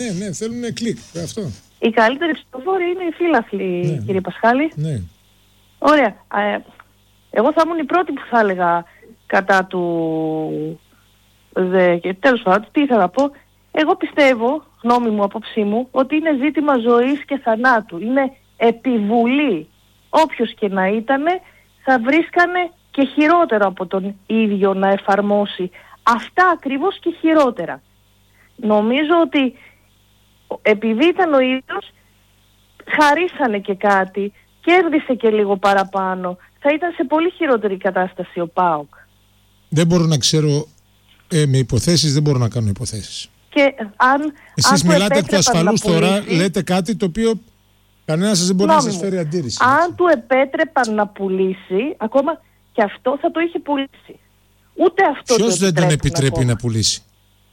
Ναι, θέλουν κλικ. Αυτό. Οι καλύτεροι ψηφοφόροι είναι οι φίλαθλοι, κύριε Πασχάλη. Ναι. Ωραία. Εγώ θα ήμουν η πρώτη που θα έλεγα κατά του... Και τέλος πάντων, τι ήθελα να πω. Εγώ πιστεύω, γνώμη μου, απόψη μου, ότι είναι ζήτημα ζωής και θανάτου. Είναι επιβουλή. Όποιος και να ήτανε, θα βρίσκανε και χειρότερο από τον ίδιο να εφαρμόσει αυτά ακριβώς και χειρότερα. Νομίζω ότι επειδή ήταν ο ίδιος, χαρίσανε και κάτι, κέρδισε και λίγο παραπάνω. Θα ήταν σε πολύ χειρότερη κατάσταση ο ΠΑΟΚ. Δεν μπορώ να ξέρω, με υποθέσεις δεν μπορώ να κάνω υποθέσεις. Και εσείς μιλάτε εκ του ασφαλούς τώρα, λέτε κάτι το οποίο κανένας σας δεν μπορεί να σας φέρει αντίρρηση. Αν του επέτρεπαν να πουλήσει, ακόμα και αυτό θα το είχε πουλήσει. Ούτε αυτό. Ποιος δεν τον επιτρέπει ακόμα να πουλήσει?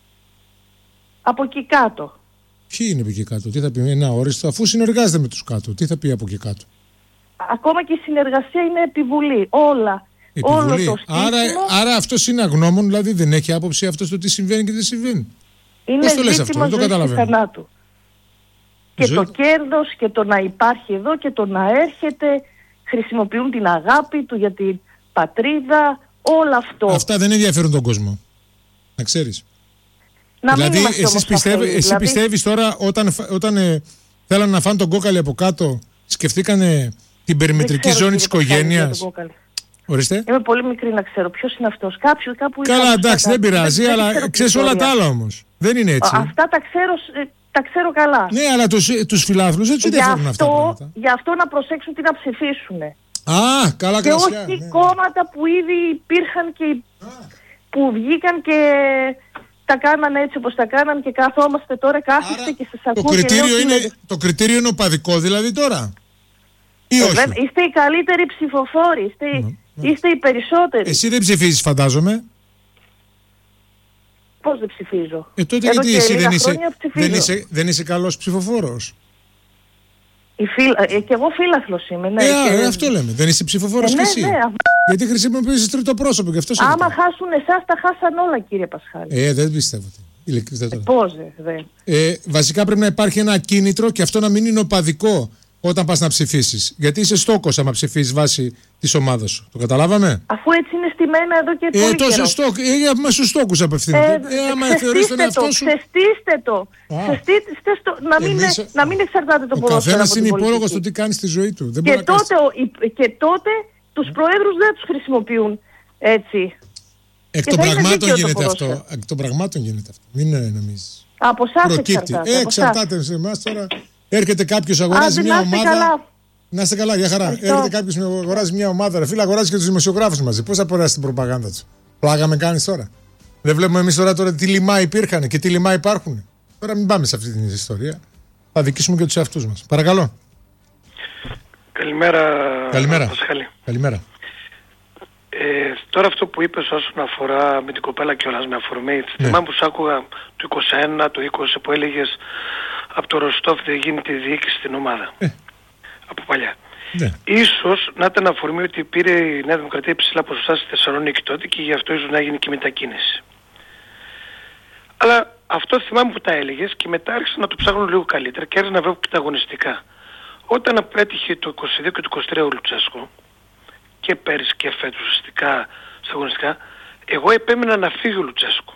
Από εκεί κάτω. Ποιοι είναι από εκεί κάτω? Τι θα πει? Ένα όριστο, αφού συνεργάζεται με τους κάτω. Τι θα πει από εκεί κάτω? Ακόμα και η συνεργασία είναι επιβουλή. Όλα. Επιβουλή. Όλο το στήσιμο... Άρα αυτός είναι αγνώμων, δηλαδή δεν έχει άποψη αυτός το τι συμβαίνει και τι δεν συμβαίνει. Είναι πώς το λες αυτό? Δεν το καταλαβαίνω. Θανάτου. Και το κέρδος και το να υπάρχει εδώ και το να έρχεται, χρησιμοποιούν την αγάπη του για την πατρίδα, όλο αυτό. Αυτά δεν ενδιαφέρουν τον κόσμο. Να ξέρεις. Δηλαδή εσύ πιστεύεις τώρα όταν θέλανε να φάνε τον κόκαλη από κάτω, σκεφτήκανε την περιμετρική ζώνη της οικογένειας? Ορίστε. Είμαι πολύ μικρή να ξέρω ποιος είναι αυτός. Κάπου καλά, εντάξει, δεν πειράζει, αλλά ξέρεις όλα τα άλλα όμως. Δεν είναι έτσι. Αυτά τα ξέρω καλά. Ναι, αλλά τους φιλάθλους έτσι δεν ενδιαφέρουν αυτά. Γι' αυτό να προσέξουν τι να ψηφίσουν. Καλά και κρασιά. Και όχι κόμματα που ήδη υπήρχαν και που βγήκαν και τα κάνανε έτσι όπως τα κάνανε και καθόμαστε τώρα, κάθεστε και σας ακούω. Το κριτήριο είναι οπαδικό δηλαδή τώρα? Ή όχι? Είστε οι καλύτεροι ψηφοφόροι, είστε οι περισσότεροι. Εσύ δεν ψηφίζεις, φαντάζομαι. Πώς δεν ψηφίζω? Τότε γιατί εσύ δεν είσαι καλός ψηφοφόρος? Και εγώ φίλαθλος είμαι. Ναι, αυτό λέμε. Δεν είσαι ψηφοφόρος κι εσύ? Ναι. Γιατί χρησιμοποιήσεις τρίτο πρόσωπο και αυτό. Άμα χάσουν εσάς, τα χάσαν όλα, κύριε Πασχάλη. Δεν πιστεύω. Πώς δεν. Βασικά πρέπει να υπάρχει ένα κίνητρο και αυτό να μην είναι οπαδικό όταν πας να ψηφίσεις. Γιατί είσαι στόκος άμα ψηφίσεις βάσει της ομάδας σου. Το καταλάβαμε? Αφού έτσι είναι στημένα εδώ και πολύ καιρό. Τόσο στόκ, μα στους στόκους απευθύνεται. Άμα θεωρείς τον εαυτό σου... Ξεστήστε το. Να μην εξαρτάται το ποδόσφαιρο. Ο καθένας είναι υπόλογος του τι κάνει στη ζωή του. Και τότε τους προέδρους δεν τους χρησιμοποιούν έτσι. Εκ των πραγμάτων γίνεται αυτό. Εκ των πραγμάτων γίνεται αυτό. Μην νομίζεις. Από εσάς εξαρτάται. Εξαρτάται σε εμάς τώρα. Έρχεται κάποιος, αγοράζει μια ομάδα. Να είστε καλά, για χαρά. Έρχεται κάποιος, αγοράζει μια ομάδα. Φίλε, αγοράζει και τους δημοσιογράφους μαζί. Πώς θα περάσει την προπαγάνδα του? Πλάγα με κάνεις τώρα? Δεν βλέπουμε εμείς τώρα τι λιμά υπήρχαν και τι λιμά υπάρχουν? Τώρα μην πάμε σε αυτή την ιστορία. Θα δικήσουμε και τους εαυτούς μας. Παρακαλώ. Καλημέρα. Καλημέρα. Τώρα αυτό που είπες όσον αφορά με την κοπέλα κιόλας με αφορμή, θυμάμαι που σ' άκουγα το 21, το 20 που έλεγες από το Ροστόφ δεν γίνεται διοίκηση στην ομάδα. Από παλιά. Ναι. Ίσως να ήταν αφορμή ότι πήρε η Νέα Δημοκρατία υψηλά ποσοστά στη Θεσσαλονίκη τότε και γι' αυτό ίσως να γίνει και μετακίνηση. Αλλά αυτό θυμάμαι που τα έλεγες και μετά άρχισαν να το ψάχνουν λίγο καλύτερα και άρχισαν να βλέπω και τα αγωνιστικά. Όταν απέτυχε το 22 και το 23 ο Λουτσέσκο και πέρυσι και φέτος ουσιαστικά στα αγωνιστικά, εγώ επέμενα να φύγει ο Λουτσέσκο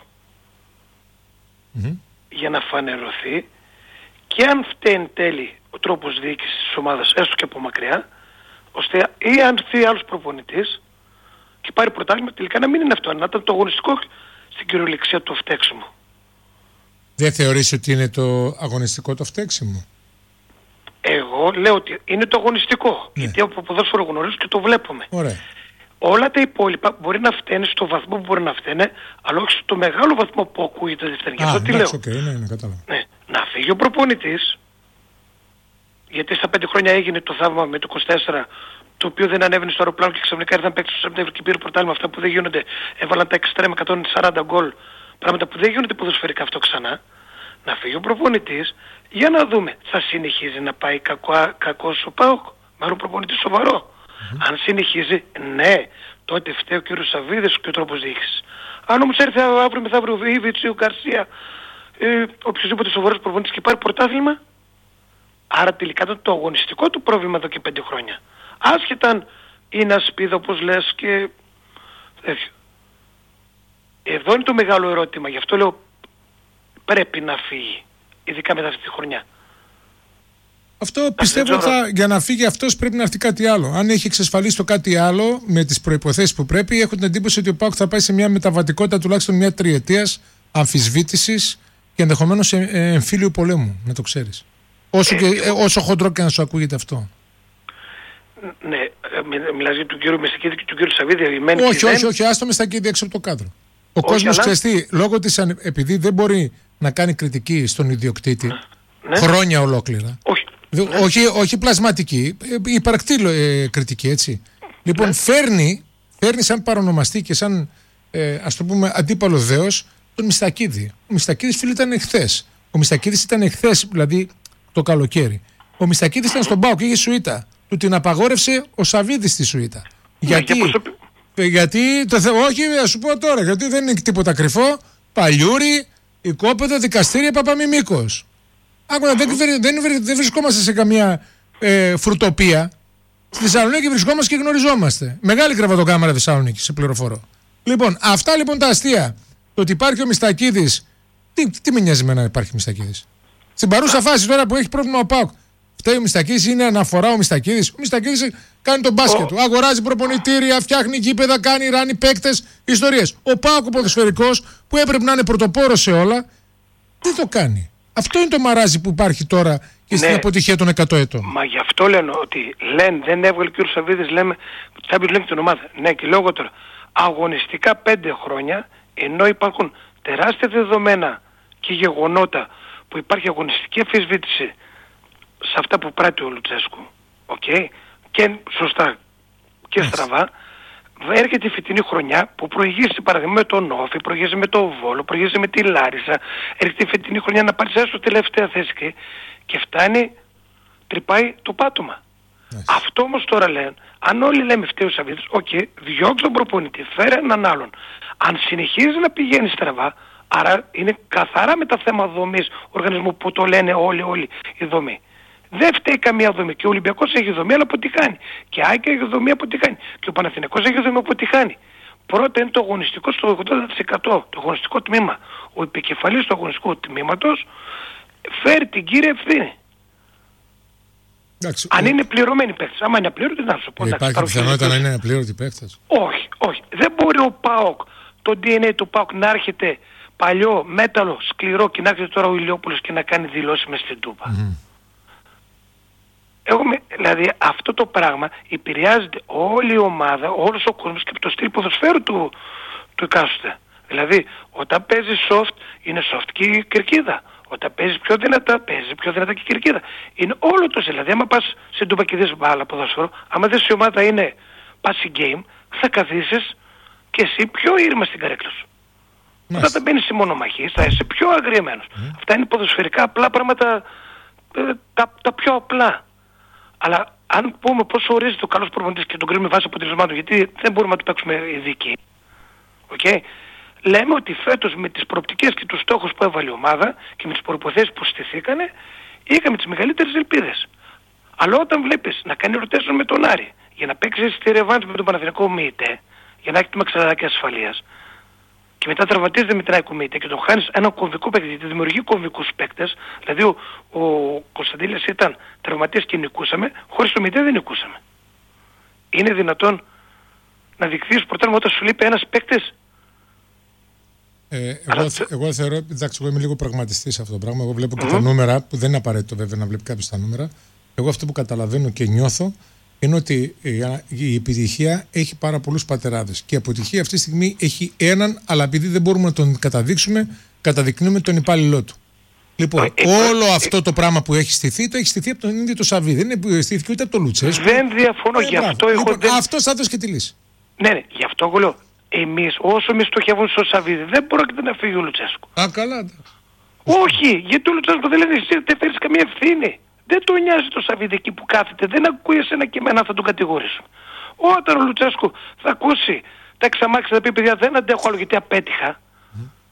για να φανερωθεί και αν φταίει εν τέλει ο τρόπος διοίκησης της ομάδας έστω και από μακριά, ώστε ή αν έρθει άλλος προπονητής και πάρει πρωτάθλημα, τελικά να μην είναι αυτό, να ήταν το αγωνιστικό στην κυριολεξία του φταίξιμο. Δεν θεωρείς ότι είναι το αγωνιστικό το φταίξιμο? Εγώ λέω ότι είναι το αγωνιστικό, γιατί από ποδόσφαιρο γνωρίζω και το βλέπουμε. Ωραία. Όλα τα υπόλοιπα μπορεί να φταίνε στο βαθμό που μπορεί να φταίνε, αλλά όχι στο μεγάλο βαθμό που ακούγεται δεύτερη. Γι' αυτό τι λέω. Ναι, να φύγει ο προπονητής, γιατί στα 5 χρόνια έγινε το θαύμα με το 24, το οποίο δεν ανέβαινε στο αεροπλάνο και ξαφνικά ήρθαν παίκτες στο Σεπτέμβριο και πήρε πρωτάθλημα, αυτά που δεν γίνονται. Έβαλαν τα εξτρέμ 140 γκολ, πράγματα που δεν γίνονται ποδοσφαιρικά αυτό ξανά. Να φύγει ο προπονητής, για να δούμε, θα συνεχίζει να πάει κακός ο ΠΑΟΚ, με άλλο προπονητή σοβαρό? Αν συνεχίζει, ναι, τότε φταίει ο κύριος Σαββίδης και ο τρόπος διοίκησης. Αν όμως έρθει αύριο μεθαύριο ο Βίβιτς ή ο Γκαρσία οποιοσδήποτε σοβαρός προπονητής και πάρει πρωτάθλημα. Άρα τελικά ήταν το αγωνιστικό του πρόβλημα εδώ και 5 χρόνια. Άσχετα αν είναι ασπίδα όπως λες και τέτοιο. Εδώ είναι το μεγάλο ερώτημα. Γι' αυτό λέω πρέπει να φύγει. Ειδικά μετά αυτή τη χρονιά. Αυτό πιστεύω για να φύγει αυτός πρέπει να έρθει κάτι άλλο. Αν έχει εξασφαλίσει το κάτι άλλο με τις προϋποθέσεις που πρέπει, έχω την εντύπωση ότι ο ΠΑΟΚ θα πάει σε μια μεταβατικότητα τουλάχιστον μια τριετίας αμφισβήτησης και ενδεχομένως εμφύλιου πολέμου, να το ξέρεις. Όσο χοντρό και να σου ακούγεται αυτό. Ναι, μιλάς για τον κύριο Μιστακίδη και τον κύριο Σαββίδη. Όχι, άστο Μιστακίδη έξω από το κάδρο. Ο κόσμος ξέρει, λόγω της επειδή δεν μπορεί να κάνει κριτική στον ιδιοκτήτη χρόνια ολόκληρα. Όχι πλασματική, υπαρκτή κριτική, έτσι. Λοιπόν, φέρνει σαν παρονομαστή και σαν ας το πούμε αντίπαλο δέος τον Μιστακίδη. Ο Μιστακίδης φίλοι ήταν εχθές. Ο Μιστακίδης ήταν εχθές, δηλαδή το καλοκαίρι. Ο Μιστακίδης ήταν στον ΠΑΟΚ και είχε σουίτα. Του την απαγόρευσε ο Σαββίδης στη σουίτα. Γιατί όχι, ας σου πω τώρα, γιατί δεν είναι τίποτα κρυφό. Παλιούρι, οικόπεδο, δικαστήρια, Παπαμιμίκος. Άκουνα, δεν βρισκόμαστε σε καμία φρουτοπία. Στη Θεσσαλονίκη βρισκόμαστε και γνωριζόμαστε. Μεγάλη κρεβατοκάμαρα Θεσσαλονίκη, σε πληροφορώ. Λοιπόν, αυτά λοιπόν τα αστεία. Το ότι υπάρχει ο Μιστακίδης. Τι με νοιάζει εμένα να υπάρχει ο Μιστακίδης. Στην παρούσα φάση τώρα που έχει πρόβλημα ο ΠΑΟΚ. Φταίει ο Μιστακίδης, είναι αναφορά ο Μιστακίδης. Ο Μιστακίδης κάνει τον μπάσκετ του. Αγοράζει προπονητήρια, φτιάχνει γήπεδα, κάνει ράνι παίκτες, ιστορίες. Ο ΠΑΟΚ ο ποδοσφαιρικός που έπρεπε να είναι πρωτοπόρος σε όλα, δεν το κάνει. Αυτό είναι το μαράζι που υπάρχει τώρα και στην αποτυχία των 100 ετών. Μα γι' αυτό λένε ότι δεν έβγαλε ο κ. Σαββίδης, λέμε, θα πει την ομάδα. Ναι, και λόγω τώρα. Αγωνιστικά 5 χρόνια, ενώ υπάρχουν τεράστια δεδομένα και γεγονότα που υπάρχει αγωνιστική αμφισβήτηση σε αυτά που πράττει ο Λουτσέσκου, και σωστά και στραβά, έρχεται η φετινή χρονιά που προηγήσει παραδείγμα με τον Όφη, προηγήσει με τον Βόλο, προηγήσει με τη Λάρισα, έρχεται η φετινή χρονιά να πάρει στο τελευταία θέση και φτάνει, τρυπάει το πάτωμα. Αυτό όμως τώρα λένε, αν όλοι λέμε φταίει ο Σαββίδης, διώξε τον προπονητή, φέρε έναν άλλον. Αν συνεχίζει να πηγαίνει στραβά, άρα είναι καθαρά με τα θέμα δομής οργανισμού που το λένε όλοι η δομή. Δεν φταίει καμία δομή. Και ο Ολυμπιακός έχει δομή, αλλά αποτυχάνει. Και η ΑΕΚ έχει δομή, αποτυχάνει. Και ο Παναθηναϊκός έχει δομή, αποτυχάνει. Πρώτα είναι το αγωνιστικό στο 80%. Το αγωνιστικό τμήμα. Ο επικεφαλής του αγωνιστικού τμήματος φέρει την κύρια ευθύνη. Εντάξει, αν είναι πληρωμένοι παίκτες. Άμα είναι απλήρωτοι, να σου πω. Υπάρχει πιθανότητα να είναι απλήρωτοι παίκτες. Όχι. Δεν μπορεί ο ΠΑΟΚ, το DNA του ΠΑΟΚ να έρχεται παλιό, μέταλλο, σκληρό και να έρχεται τώρα ο Ηλιόπουλος και να κάνει δηλώσεις μες στην Τούπα. Δηλαδή αυτό το πράγμα επηρεάζεται όλη η ομάδα, όλος ο κόσμος και από το στυλ ποδοσφαίρου του εκάστοτε. Δηλαδή όταν παίζει soft είναι soft και η κερκίδα. Όταν παίζει πιο δυνατά, παίζει πιο δυνατά και η κερκίδα. Είναι όλο το δηλαδή άμα πας σε Τούπα και δεις μπάλα ποδόσφαιρο, άμα δεις η ομάδα είναι passing game, θα καθίσεις και εσύ πιο ήρμα στην καρέκλα σου. Όταν θα μπαίνεις σε μονομαχίες θα είσαι πιο αγριεμένος. Αυτά είναι ποδοσφαιρικά απλά πράγματα, τα πιο απλά. Αλλά αν πούμε πώς ορίζεται ο καλός προπονητής και τον κρίνουμε βάσει αποτελεσμάτων, γιατί δεν μπορούμε να του παίξουμε ειδικοί. Λέμε ότι φέτος με τις προοπτικές και τους στόχους που έβαλε η ομάδα και με τις προϋποθέσεις που στηθήκανε, είχαμε τις μεγαλύτερες ελπίδες. Αλλά όταν βλέπεις να κάνει ρωτέσεων με τον Άρη, για να παίξεις τη ρεβάνς με τον Παναθηναϊκό ΜΙΤΕ, για να έχει το μαξαδάκι ασφαλείας, και μετά τραυματίζεται με την ΑΕΚ ΜΙΤΕ και τον χάνεις ένα κομβικό παίκτη, γιατί δημιουργεί κομβικούς παίκτες, δηλαδή ο Κωνσταντίνης ήταν τραυματίας και νικούσαμε, χωρίς το ΜΙΤΕ δεν νικούσαμε. Είναι δυνατόν να διεκδικήσεις πρωτάθλημα όταν σου λείπει ένας παίκτης? Εγώ θεωρώ, εντάξει, εγώ είμαι λίγο πραγματιστής σε αυτό το πράγμα. Εγώ βλέπω και τα νούμερα, που δεν είναι απαραίτητο βέβαια να βλέπει κάποιος τα νούμερα. Εγώ αυτό που καταλαβαίνω και νιώθω είναι ότι η επιτυχία έχει πάρα πολλούς πατεράδες. Και η αποτυχία αυτή τη στιγμή έχει έναν, αλλά επειδή δεν μπορούμε να τον καταδείξουμε, καταδεικνύουμε τον υπάλληλό του. Λοιπόν, όλο αυτό το πράγμα που έχει στηθεί, το έχει στηθεί από τον ίδιο το Σαββίδη. Δεν στήθηκε ούτε από τον Λουτσέσκου. Δεν διαφωνώ γι' αυτό. Αυτό θα δώσει και τη λύση. Ναι, γι' αυτό εγώ λέω. Όσο εμείς στοχεύουμε στο Σαββίδη, δεν πρόκειται να φύγει ο Λουτσέσκου. Καλά. Όχι, γιατί ο Λουτσέσκου δεν λέει εσύ δεν φέρεις καμία ευθύνη. Δεν τον νοιάζει το Σαββίδη εκεί που κάθεται, δεν ακούει εσένα και εμένα θα τον κατηγορήσουν. Όταν ο Λουτσέσκου θα ακούσει τα εξαμάξια, θα πει παιδιά δεν αντέχω άλλο γιατί απέτυχα,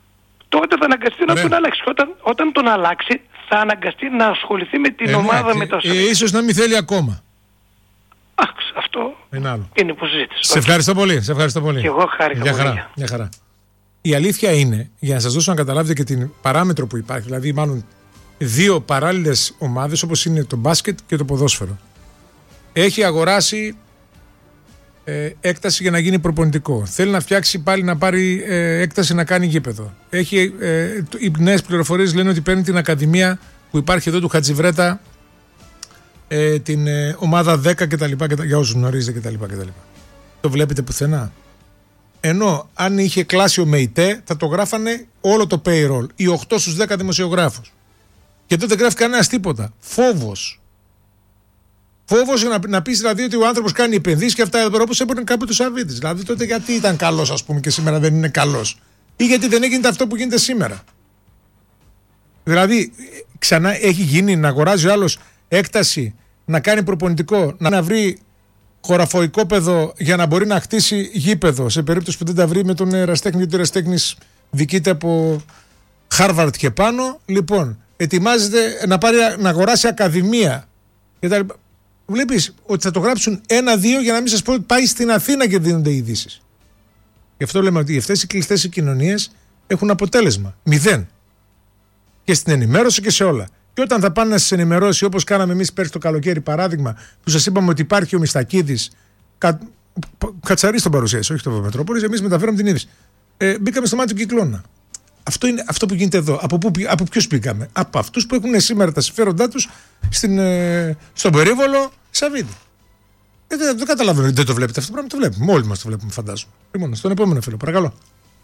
τότε θα αναγκαστεί να τον αλλάξει. Όταν τον αλλάξει, θα αναγκαστεί να ασχοληθεί με την ομάδα μετά. Ίσως να μην θέλει ακόμα. Αυτό είναι υποσυζήτηση. Σε ευχαριστώ πολύ. Και εγώ χάρηκα. Μια χαρά. Η αλήθεια είναι, για να σας δώσω να καταλάβετε και την παράμετρο που υπάρχει, δηλαδή μάλλον δύο παράλληλες ομάδες όπως είναι το μπάσκετ και το ποδόσφαιρο. Έχει αγοράσει έκταση για να γίνει προπονητικό. Θέλει να φτιάξει πάλι να πάρει έκταση να κάνει γήπεδο. Οι νέες πληροφορίες λένε ότι παίρνει την ακαδημία που υπάρχει εδώ του Χατζιβρέτα, την ομάδα 10 κτλ. Για όσους γνωρίζετε κτλ. Το βλέπετε πουθενά. Ενώ αν είχε κλάσει ο ΜΕΙΤΕ θα το γράφανε όλο το payroll, οι 8 στους 10 δημοσιογράφους. Και τότε δεν γράφει κανένας τίποτα. Φόβος για να πεις δηλαδή ότι ο άνθρωπος κάνει επενδύσεις και αυτά εδώ πέρα, όπως έπαιρνε κάποτε ο Σαββίδης. Δηλαδή τότε γιατί ήταν καλός, ας πούμε, και σήμερα δεν είναι καλός, ή γιατί δεν έγινε αυτό που γίνεται σήμερα. Δηλαδή ξανά έχει γίνει να αγοράζει ο άλλος έκταση, να κάνει προπονητικό, να βρει χωραφοϊκόπεδο για να μπορεί να χτίσει γήπεδο σε περίπτωση που δεν τα βρει με τον εραστέχνη, γιατί ο εραστέχνης δικείται από Χάρβαρντ και πάνω. Λοιπόν, ετοιμάζεται να αγοράσει ακαδημία. Βλέπεις ότι θα το γράψουν 1-2 για να μην σας πω ότι πάει στην Αθήνα και δίνονται ειδήσεις. Γι' αυτό λέμε ότι αυτές οι κλειστές κοινωνίες έχουν αποτέλεσμα 0. Και στην ενημέρωση και σε όλα. Και όταν θα πάνε να σας ενημερώσει, όπως κάναμε εμείς πέρσι το καλοκαίρι, παράδειγμα, που σας είπαμε ότι υπάρχει ο Μιστακίδης, Κατσαρί στον παρουσίαση, όχι το Μετρόπολης, εμείς μεταφέραμε την είδηση. Μπήκαμε στο μάτι του Κυκλώνα. Αυτό είναι αυτό που γίνεται εδώ. Από ποιους πήγαμε? Από αυτούς που έχουν σήμερα τα συμφέροντά τους στον περίβολο Σαββίδη. Δεν καταλαβαίνω ότι δεν το βλέπετε αυτό το πράγμα. Το βλέπουμε. Όλοι μας το βλέπουμε, φαντάζομαι. Λοιπόν, στον επόμενο φίλο, παρακαλώ.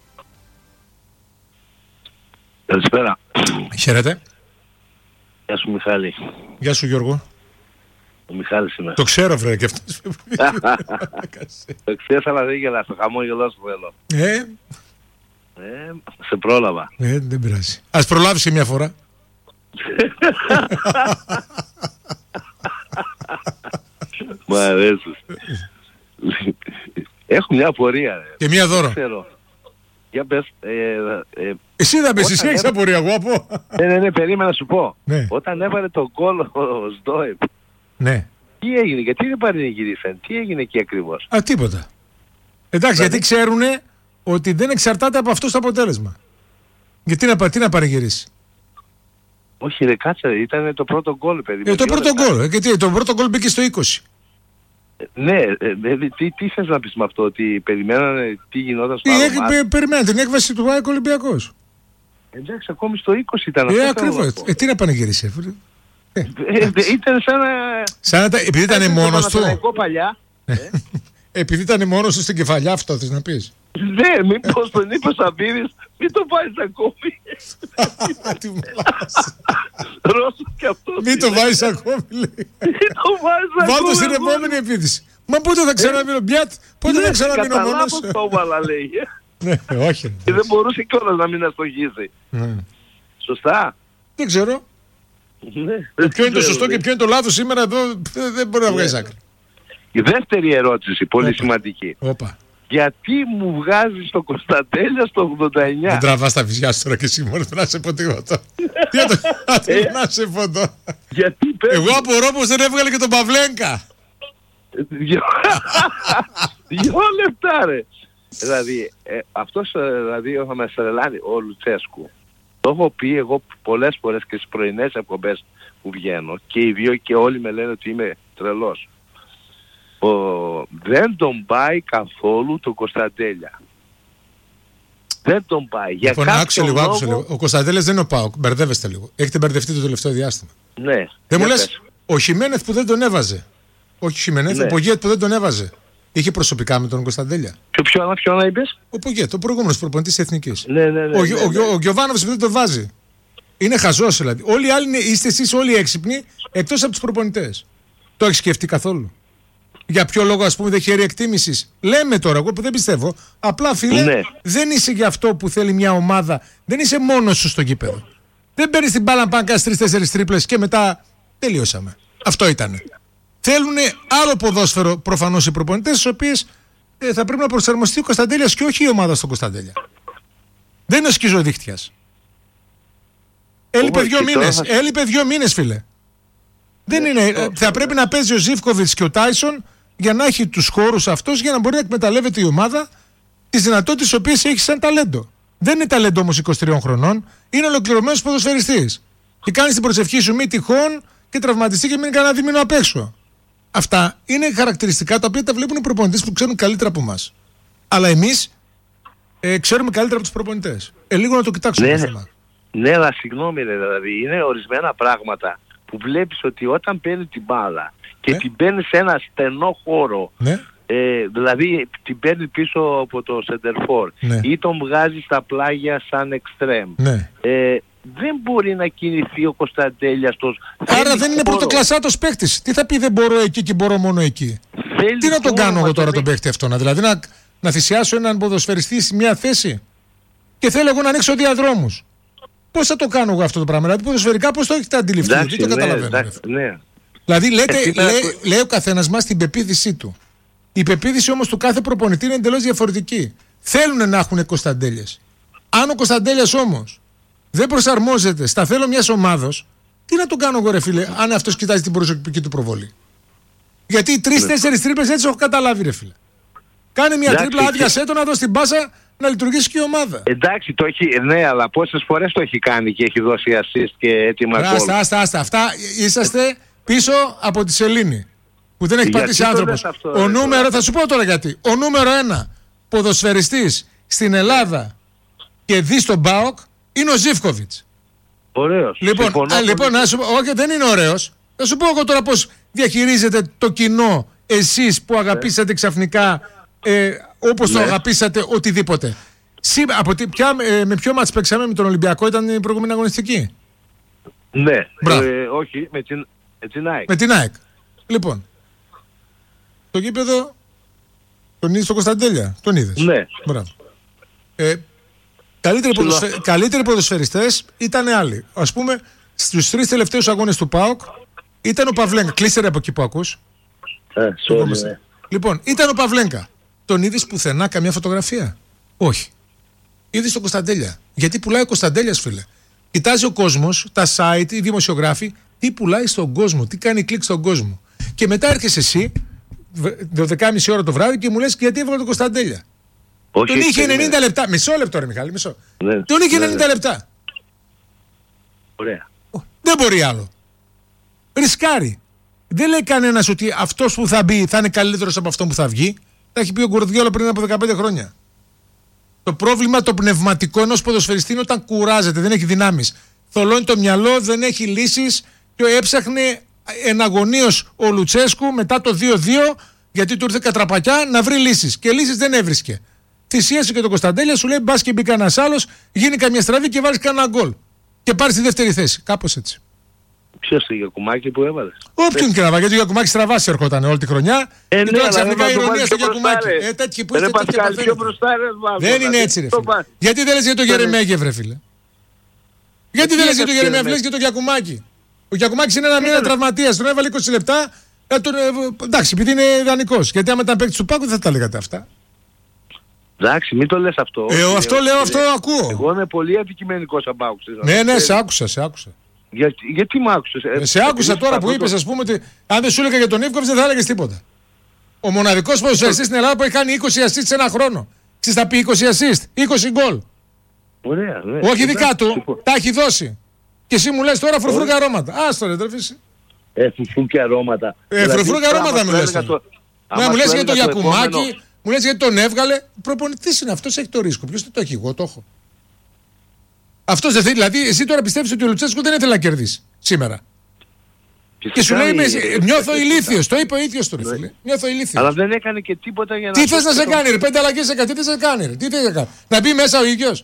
Καλησπέρα. Χαίρετε. Γεια σου, Μιχάλη. Γεια σου, Γιώργο. Ο Μιχάλης είμαι. Το ξέρω, βρε, και αυτός. Το ξέρεις, αλλά δεν γελάς. Το χαμόγελό σου θέλω. Σε πρόλαβα. Δεν πειράζει. Ας προλάβεις και μια φορά. Μ' αρέσεις. Έχω μια απορία. Και μια δώρο. Για πες. Εσύ θα πες, εσύ έχεις απορία, εγώ από. Ναι, περίμενα να σου πω. Ναι. Όταν έβαλε τον γκολ ο Σντόεπ. Ναι. Τι έγινε, γιατί δεν παρενηγηρήσαν, τι έγινε εκεί ακριβώς? Τίποτα. Εντάξει, γιατί ξέρουνε ότι δεν εξαρτάται από αυτό το αποτέλεσμα. Γιατί τι να παρηγυρίσει? Όχι ρε, κάτσε, ήταν το πρώτο γκολ, παιδί. Το πρώτο γκολ, γιατί το πρώτο γκολ μπήκε στο 20. Ναι, τι θες να πεις με αυτό, ότι περιμένανε τι γινόταν στο άλλο μάτι? Περιμένανε την έκβαση του ΑΕΚ Ολυμπιακός. Εντάξει, ακόμη στο 20 ήταν αυτό. Ακριβώς. Τι να πανηγυρίσει? Ήταν σαν να... Επειδή ήταν μόνος του. Παλιά. Επειδή ήταν μόνος του στην κεφαλιά, αυτό θες να πεις? Ναι, μήπως τον είπε ο Σαββίδης, μην το βάζεις ακόμη. Τι μαλάς. Ρώσο κι αυτό. Μην το βάζεις ακόμη, λέει. Μην το βάζεις ακόμη. Βάλτε στην επόμενη επίθεση. Μα πότε θα ξαναμείνω, πότε θα ξαναμείνω μόνος? Κατά λάθος το έβαλα, λέει. Ναι, όχι. Και δεν μπορούσε κιόλας να μην αστοχίσει. Σωστά. Δεν ξέρω. Ποιο είναι το σωστό και ποιο είναι το λάθος σήμερα εδώ, δεν μπορεί να βγάλεις άκρη. Η δεύτερη ερώτηση, πολύ σημαντική. Γιατί μου βγάζεις το Κωνσταντέλια στο 89? Δεν τραβάς τα βυζιά σου τώρα και εσύ μόλις να σε πω τίποτα. Τι να σε πω τώρα? Εγώ απορώ πως δεν έβγαλε και τον Παυλένκα. 2 λεπτά ρε. Δηλαδή αυτός δηλαδή θα με σερελάνει ο Λουτσέσκου. Το έχω πει εγώ πολλές φορές και στις πρωινές εκπομπές που βγαίνω και οι δύο και όλοι με λένε ότι είμαι τρελός. Δεν τον πάει καθόλου το Κωνσταντέλια. Δεν τον πάει. Για άκουσε λίγο. Ο Κωνσταντέλιας δεν είναι ο ΠΑΟΚ. Μπερδεύεστε λίγο. Έχετε μπερδευτεί το τελευταίο διάστημα. Ναι. Δεν μου λες ο Χιμένεθ που δεν τον έβαζε. Όχι ο Χιμένεθ, ο Πογιέτ που δεν τον έβαζε. Είχε προσωπικά με τον Κωνσταντέλια. Ποιον είπες? Ο Πογιέτ, ο προηγούμενος προπονητής της Εθνικής. Ναι. Ο Γιωβάνοβιτς που δεν τον βάζει. Είναι χαζός δηλαδή. Όλοι οι άλλοι είστε εσείς όλοι έξυπνοι εκτός από τους προπονητές. Το έχεις σκεφτεί καθόλου? Για ποιο λόγο, ας πούμε, δεν χαίρει εκτίμησης? Λέμε τώρα, εγώ που δεν πιστεύω. Απλά, φίλε, δεν είσαι για αυτό που θέλει μια ομάδα. Δεν είσαι μόνος σου στο γήπεδο. Δεν παίρνεις την μπάλα να πάνε κάνει 3-4 τρίπλες και μετά τελείωσαμε. Αυτό ήτανε. Θέλουν άλλο ποδόσφαιρο προφανώς οι προπονητές, στις οποίες θα πρέπει να προσαρμοστεί ο Κωνσταντέλιας και όχι η ομάδα στον Κωνσταντέλια. Δεν είναι ο σκιζοδίχτυας. Έλειπε 2 μήνες, φίλε. Δεν είναι. Θα πρέπει να παίζει ο Ζίβκοβιτς και ο Τάισον για να έχει τους χώρους αυτούς, για να μπορεί να εκμεταλλεύεται η ομάδα τις δυνατότητες τις οποίες έχει σαν ταλέντο. Δεν είναι ταλέντο όμως 23 χρονών, είναι ολοκληρωμένος ποδοσφαιριστής. Και κάνεις την προσευχή σου μη τυχόν και τραυματιστεί και μείνει κανένα δίμηνο απ' έξω. Αυτά είναι χαρακτηριστικά τα οποία τα βλέπουν οι προπονητές που ξέρουν καλύτερα από εμάς. Αλλά εμείς ξέρουμε καλύτερα από τους προπονητές. Λίγο να το κοιτάξουμε το θέμα. Ναι, αλλά συγγνώμη, δηλαδή είναι ορισμένα πράγματα που βλέπεις ότι όταν παίρνει την μπάλα και την παίρνει σε ένα στενό χώρο, δηλαδή την παίρνει πίσω από το σεντερφόρ ή τον βγάζει στα πλάγια σαν εξτρέμ, δεν μπορεί να κινηθεί ο Κωνσταντέλιας. Άρα δεν είναι πρωτοκλασσάτος παίκτης. Τι θα πει δεν μπορώ εκεί και μπορώ μόνο εκεί? Τι να τον κάνω εγώ τώρα τον παίκτη αυτόν? Δηλαδή να θυσιάσω έναν ποδοσφαιριστή σε μια θέση και θέλω εγώ να ανοίξω διαδρόμους. Πώς θα το κάνω εγώ αυτό το πράγμα? Δηλαδή ποδοσφαιρικά πώς το έχετε αντιληφθεί? Δεν το καταλαβαίνω. Δηλαδή λέει ο καθένας μας την πεποίθησή του. Η πεποίθηση όμως του κάθε προπονητή είναι εντελώς διαφορετική. Θέλουν να έχουν Κωνσταντέλιας. Αν ο Κωνσταντέλιας όμως δεν προσαρμόζεται στα θέλω μιας ομάδος, τι να τον κάνω εγώ, ρε φίλε, αν αυτός κοιτάζει την προσωπική του προβολή? Γιατί 3-4 τρίπλες έτσι έχω καταλάβει, ρε φίλε. Κάνε μια τρίπλα, άδειασέ το να δώσει την πάσα να λειτουργήσει και η ομάδα. Εντάξει, το έχει, ναι, αλλά πόσες φορές το έχει κάνει και έχει δώσει assist και έτοιμα γκολ. Άστα. Αυτά είσαστε πίσω από τη σελήνη που δεν έχει πατήσει άνθρωπος. Θα σου πω τώρα γιατί. Ο νούμερο 1 ποδοσφαιριστής στην Ελλάδα και δει στον ΠΑΟΚ είναι ο Ζίβκοβιτς. Ωραίος. Λοιπόν, να σου πω, όχι, δεν είναι ωραίος. Θα σου πω εγώ τώρα πώς διαχειρίζετε το κοινό εσείς που αγαπήσατε ξαφνικά όπως το αγαπήσατε οτιδήποτε. Με ποιο μάτς παίξαμε? Με τον Ολυμπιακό ήταν η προηγούμενη αγωνιστική? Ναι, όχι, με την ΑΕΚ. Με την ΑΕΚ. Λοιπόν, το γήπεδο τον είδες στον Κωνσταντέλια? Τον είδες? Ναι. Μπράβο. Καλύτεροι ποδοσφαιριστές ήταν άλλοι. Ας πούμε, στους 3 τελευταίους αγώνες του ΠΑΟΚ ήταν ο Παυλέγκα. Κλείστερε από εκεί που ακούς. Λοιπόν, ήταν ο Παυλέγκα. Τον είδες πουθενά καμιά φωτογραφία? Όχι. Είδες τον Κωνσταντέλια. Γιατί πουλάει ο Κωνσταντέλιας, φίλε. Κοιτάζει ο κόσμος, τα site, οι δημοσιογράφοι, τι πουλάει στον κόσμο, τι κάνει κλικ στον κόσμο. Και μετά έρχεσαι εσύ, 12.30 ώρα το βράδυ και μου λες γιατί έβγαλε τον Κωνσταντέλια. Όχι, τον είχε 90 λεπτά. Μισό λεπτό, ρε Μιχάλη, μισό. Ναι, τον είχε 90 λεπτά. Ωραία. Δεν μπορεί άλλο. Ρισκάρει. Δεν λέει κανένας ότι αυτός που θα μπει θα είναι καλύτερος από αυτόν που θα βγει. Τα έχει πει ο Γκουαρδιόλα πριν από 15 χρόνια. Το πρόβλημα το πνευματικό ενός ποδοσφαιριστή είναι όταν κουράζεται, δεν έχει δυνάμεις. Θολώνει το μυαλό, δεν έχει λύσεις και έψαχνε εναγωνίως ο Λουτσέσκου μετά το 2-2, γιατί του ήρθε κατραπακιά, να βρει λύσεις. Και λύσεις δεν έβρισκε. Θυσίασε και τον Κωνσταντέλια, σου λέει μπας και μπει κανένας άλλος, γίνει καμιά στραβή και βάλεις κανένα γκολ. Και πάρεις τη δεύτερη θέση. Κάπως έτσι. Ποιος το Γιακουμάκη που έβαλες? Όποιον και να βάλει, γιατί ο Γιακουμάκης στραβάς ερχόταν όλη τη χρονιά. Και τώρα ξαφνικά ηρωνία στο Γιακουμάκη. Τέτοιοι που είστε τέτοια παθαίνετε. Δεν είναι έτσι, ρε φίλε. Γιατί δεν λες για τον Γερεμέγεφ, ρε φίλε? Γιατί δεν λες για τον Γερεμέγεφ, λες για τον Γιακουμάκη? Ο Γιακουμάκης είναι ένα μήνα τραυματίας, τον έβαλε 20 λεπτά. Εντάξει, επειδή είναι ιδανικός. Γιατί άμα ήταν παίκτης του Πάκου δεν θα τα λέγατε αυτά. Εντάξει, μην το λες αυτό. Αυτό λέω, αυτό ακούω. Εγώ είμαι πολύ αντικειμενικός σαν Πάουκ. Ναι, σε άκουσα. Γιατί μ' άκουσες? Σε άκουσα τώρα που είπες, ας πούμε, ότι αν δεν σου έλεγα για τον Ίβκοβιτς δεν θα έλεγες τίποτα. Ο μοναδικός ποδοσφαιριστής στην Ελλάδα που έχει κάνει 20 assist σε ένα χρόνο. Ξέρεις θα πει 20 assist, 20 γκολ. Ωραία, ναι. Όχι δικά του, τα έχει δώσει. Και εσύ μου λες τώρα φρουφρού και αρώματα. Άστο ρε τρέφεις. Φρουφρού και αρώματα. Φρουφρού και αρώματα μου λες. Μου λες για τον Γιακουμάκη, μου λες γιατί τον έβγαλε. Προπονητής είναι αυτός, έχει το ρίσκο. Ποιος δεν το έχει? Εγώ το έχω. Αυτός δεν θέλει. Δηλαδή, εσύ τώρα πιστεύεις ότι ο Λουτσέσκου δεν ήθελε να κερδίσει σήμερα. Και σου λέει, νιώθω ηλίθιος. Το είπε ο ίδιος του, φίλε. Νιώθω ηλίθιος. Αλλά δεν έκανε και τίποτα για να. Τι θες να σε κάνει, ρε? 5 αλλαγές έκανε. Τι θες να κάνει, ρε? Τι θες να κάνει? Να μπει μέσα ο ίδιος.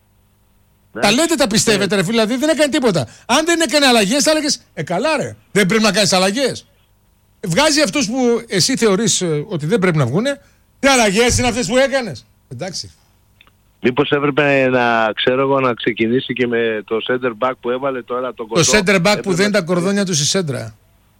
Τα λέτε, τα πιστεύετε, ρε φίλε. Δηλαδή δεν έκανε τίποτα. Αν δεν έκανε αλλαγές, θα έλεγες, καλά, ρε. Δεν πρέπει να κάνεις αλλαγές. Βγάζει αυτούς που εσύ θεωρείς ότι δεν πρέπει να βγούνε. Τι αλλαγές είναι αυτές που έκανες? Εντάξει. Μήπως έπρεπε να ξέρω εγώ να ξεκινήσει και με το center back που έβαλε τώρα τον Κοντό. Το center back που δεν τα κορδόνια του στη σέντρα.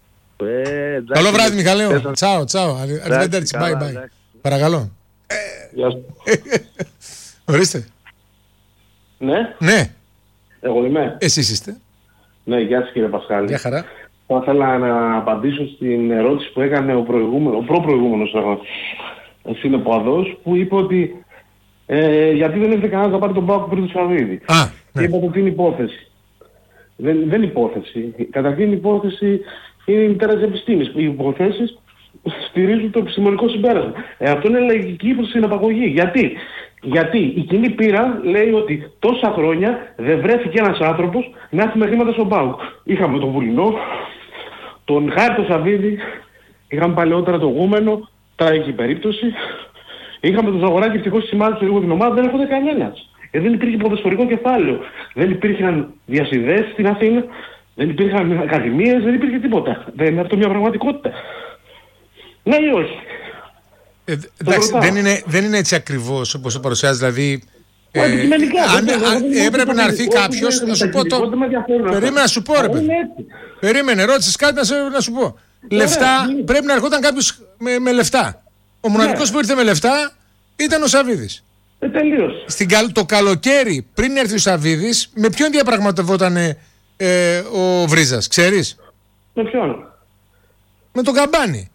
Καλό βράδυ Μιχαλέο. Τσάω. Arrivederci. Bye. Παρακαλώ. Γεια σου. Ορίστε. Ναι. Ναι. Εγώ είμαι. Εσείς είστε. Ναι, γεια σας κύριε Πασχάλη. Γεια χαρά. Θα ήθελα να απαντήσω στην ερώτηση που έκανε ο προπροηγούμενος συνεπαδός που είπε ότι γιατί δεν ήρθε κανένας να πάρει τον ΠΑΟΚ πριν του Σαββίδη. Ναι. Είπατε ότι είναι υπόθεση. Δεν υπόθεση. Καταρχήν η υπόθεση είναι η μητέρα της επιστήμης. Οι υποθέσεις στηρίζουν το επιστημονικό συμπέρασμα. Αυτό είναι λογική προς την απαγωγή. Γιατί η κοινή πείρα λέει ότι τόσα χρόνια δεν βρέθηκε ένας άνθρωπος να έχουμε χρήματα στον ΠΑΟΚ. Είχαμε τον Βουλινό, τον Χάρη τον Σαββίδη, είχαμε παλαιότερα τον Γούμενο, τραγική περίπτωση. Είχαμε τον Ζαγοράκη, ευτυχώς σημάδεψε λίγο την ομάδα, δεν έρχονται κανένας. Δεν υπήρχε ποδοσφαιρικό κεφάλαιο. Δεν υπήρχαν διασυνδέσεις στην Αθήνα, δεν υπήρχαν ακαδημίες, δεν υπήρχε τίποτα. Δεν είναι αυτό μια πραγματικότητα? Ναι ή όχι? Εντάξει, δεν είναι έτσι ακριβώς όπως το παρουσιάζει, δηλαδή. Αν έπρεπε να έρθει κάποιος να σου πω το. Περίμενα να σου πω, ρε παιδί. Περίμενε, ρώτησες κάτι να σου πω. Λεφτά, πρέπει να ερχόταν κάποιος με λεφτά. Ο μοναδικός που ήρθε με λεφτά ήταν ο Σαββίδης. Τελείως. Το καλοκαίρι πριν έρθει ο Σαββίδης, με ποιον διαπραγματευόταν ο Βρίζας, ξέρεις? Με ποιον? Με τον Καμπάνη.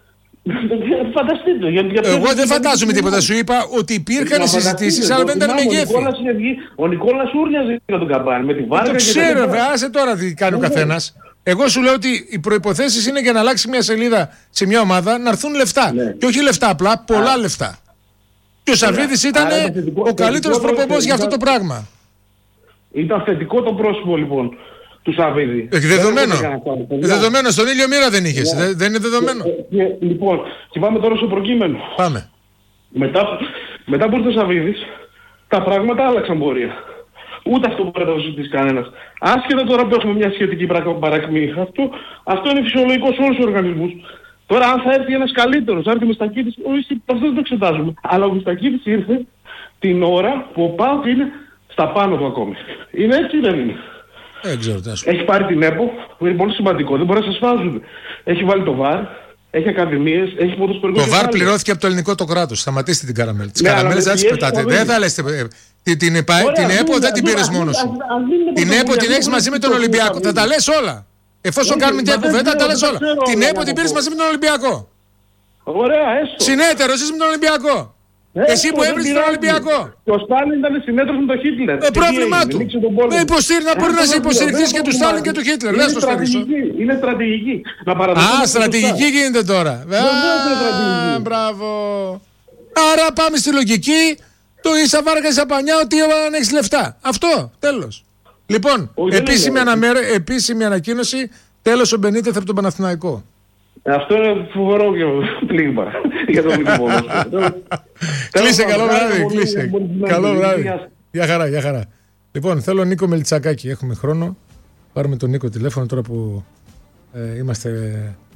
Φανταστείτε. Εγώ δεν φαντάζομαι τίποτα. Σου είπα ότι υπήρχαν συζητήσεις, αλλά δεν ήταν μεγέθη. Ο Νικόλας ούρνιαζε για τον Καμπάνη με τη Βάρκα. Το ξέρω, βέβαια. Άσε τώρα τι κάνει ο καθένας. Εγώ σου λέω ότι οι προϋποθέσεις είναι για να αλλάξει μια σελίδα σε μια ομάδα να έρθουν λεφτά. Και όχι λεφτά απλά, πολλά λεφτά. Και ο Σαββίδης ήταν ο καλύτερος προπομπός για αυτό το πράγμα. Ήταν θετικό το πρόσωπο λοιπόν του Σαββίδη. Δεδομένο, στον ήλιο μοίρα δεν είχες. Δεν είναι δεδομένο. Λοιπόν, και πάμε τώρα στο προκείμενο. Πάμε. Μετά που ήρθε ο Σαββίδης, τα πράγματα άλλαξαν πορεία. Ούτε αυτό μπορεί να το συζητήσει κανένας. Άσχετα τώρα που έχουμε μια σχετική παρακμή. Αυτό είναι φυσιολογικό σε όλους τους οργανισμούς. Τώρα αν θα έρθει ένας καλύτερος, θα έρθει ο Μιστακίδης, αυτό δεν το εξετάζουμε. Αλλά ο Μιστακίδης ήρθε την ώρα που ο ΠΑΟΚ είναι στα πάνω του ακόμη. Είναι έτσι ή δεν είναι? Έχει πάρει την ΕΠΟ, που είναι πολύ σημαντικό, δεν μπορεί να σας φάζουν. Έχει βάλει το ΒΑΡ, έχει ακαδημίες, έχει ποδοσφαιρικό. Το ΒΑΡ πληρώθηκε από το ελληνικό το κράτος. Σταματήστε την καραμέλα. Τις καραμέλες δεν τις πετάτε. Δεν θα λες. Την ΕΠΟ δεν την πήρες μόνος σου. Την ΕΠΟ την έχεις μαζί με τον Ολυμπιακό. Θα τα λες όλα. Εφόσον κάνουμε μια κουβέντα, τα λες όλα. Την ΕΠΟ την πήρες μαζί με τον Ολυμπιακό. Ωραία, έστω. Συνέτερος είσαι με τον Ολυμπιακό. Εσύ που έβρισκες τον Ολυμπιακό. Και ο Στάλιν ήταν συνέτερος με τον Χίτλερ. Πρόβλημά του. Μπορεί να σε υποστηριχθείς και του Στάλιν και του Χίτλερ. Δεν στο στηρίξω. Είναι στρατηγική. Στρατηγική γίνεται τώρα. Μπράβο. Άρα πάμε στη λογική του ίσα βάρκα ίσα πανιά, ότι αν έχεις λεφτά. Αυτό. Τέλος. Λοιπόν, επίσημη ανακοίνωση. Τέλος ο Μπενίτεθ από τον Παναθηναϊκό. Αυτό είναι φοβερό πλήγμα για τον Ολυμπιακό. Κλείσε, καλό βράδυ. Κλείσε. Καλό βράδυ. Γεια χαρά, γεια χαρά. Λοιπόν, θέλω Νίκο Μελιτσακάκη. Έχουμε χρόνο. Πάρουμε τον Νίκο τηλέφωνο τώρα που είμαστε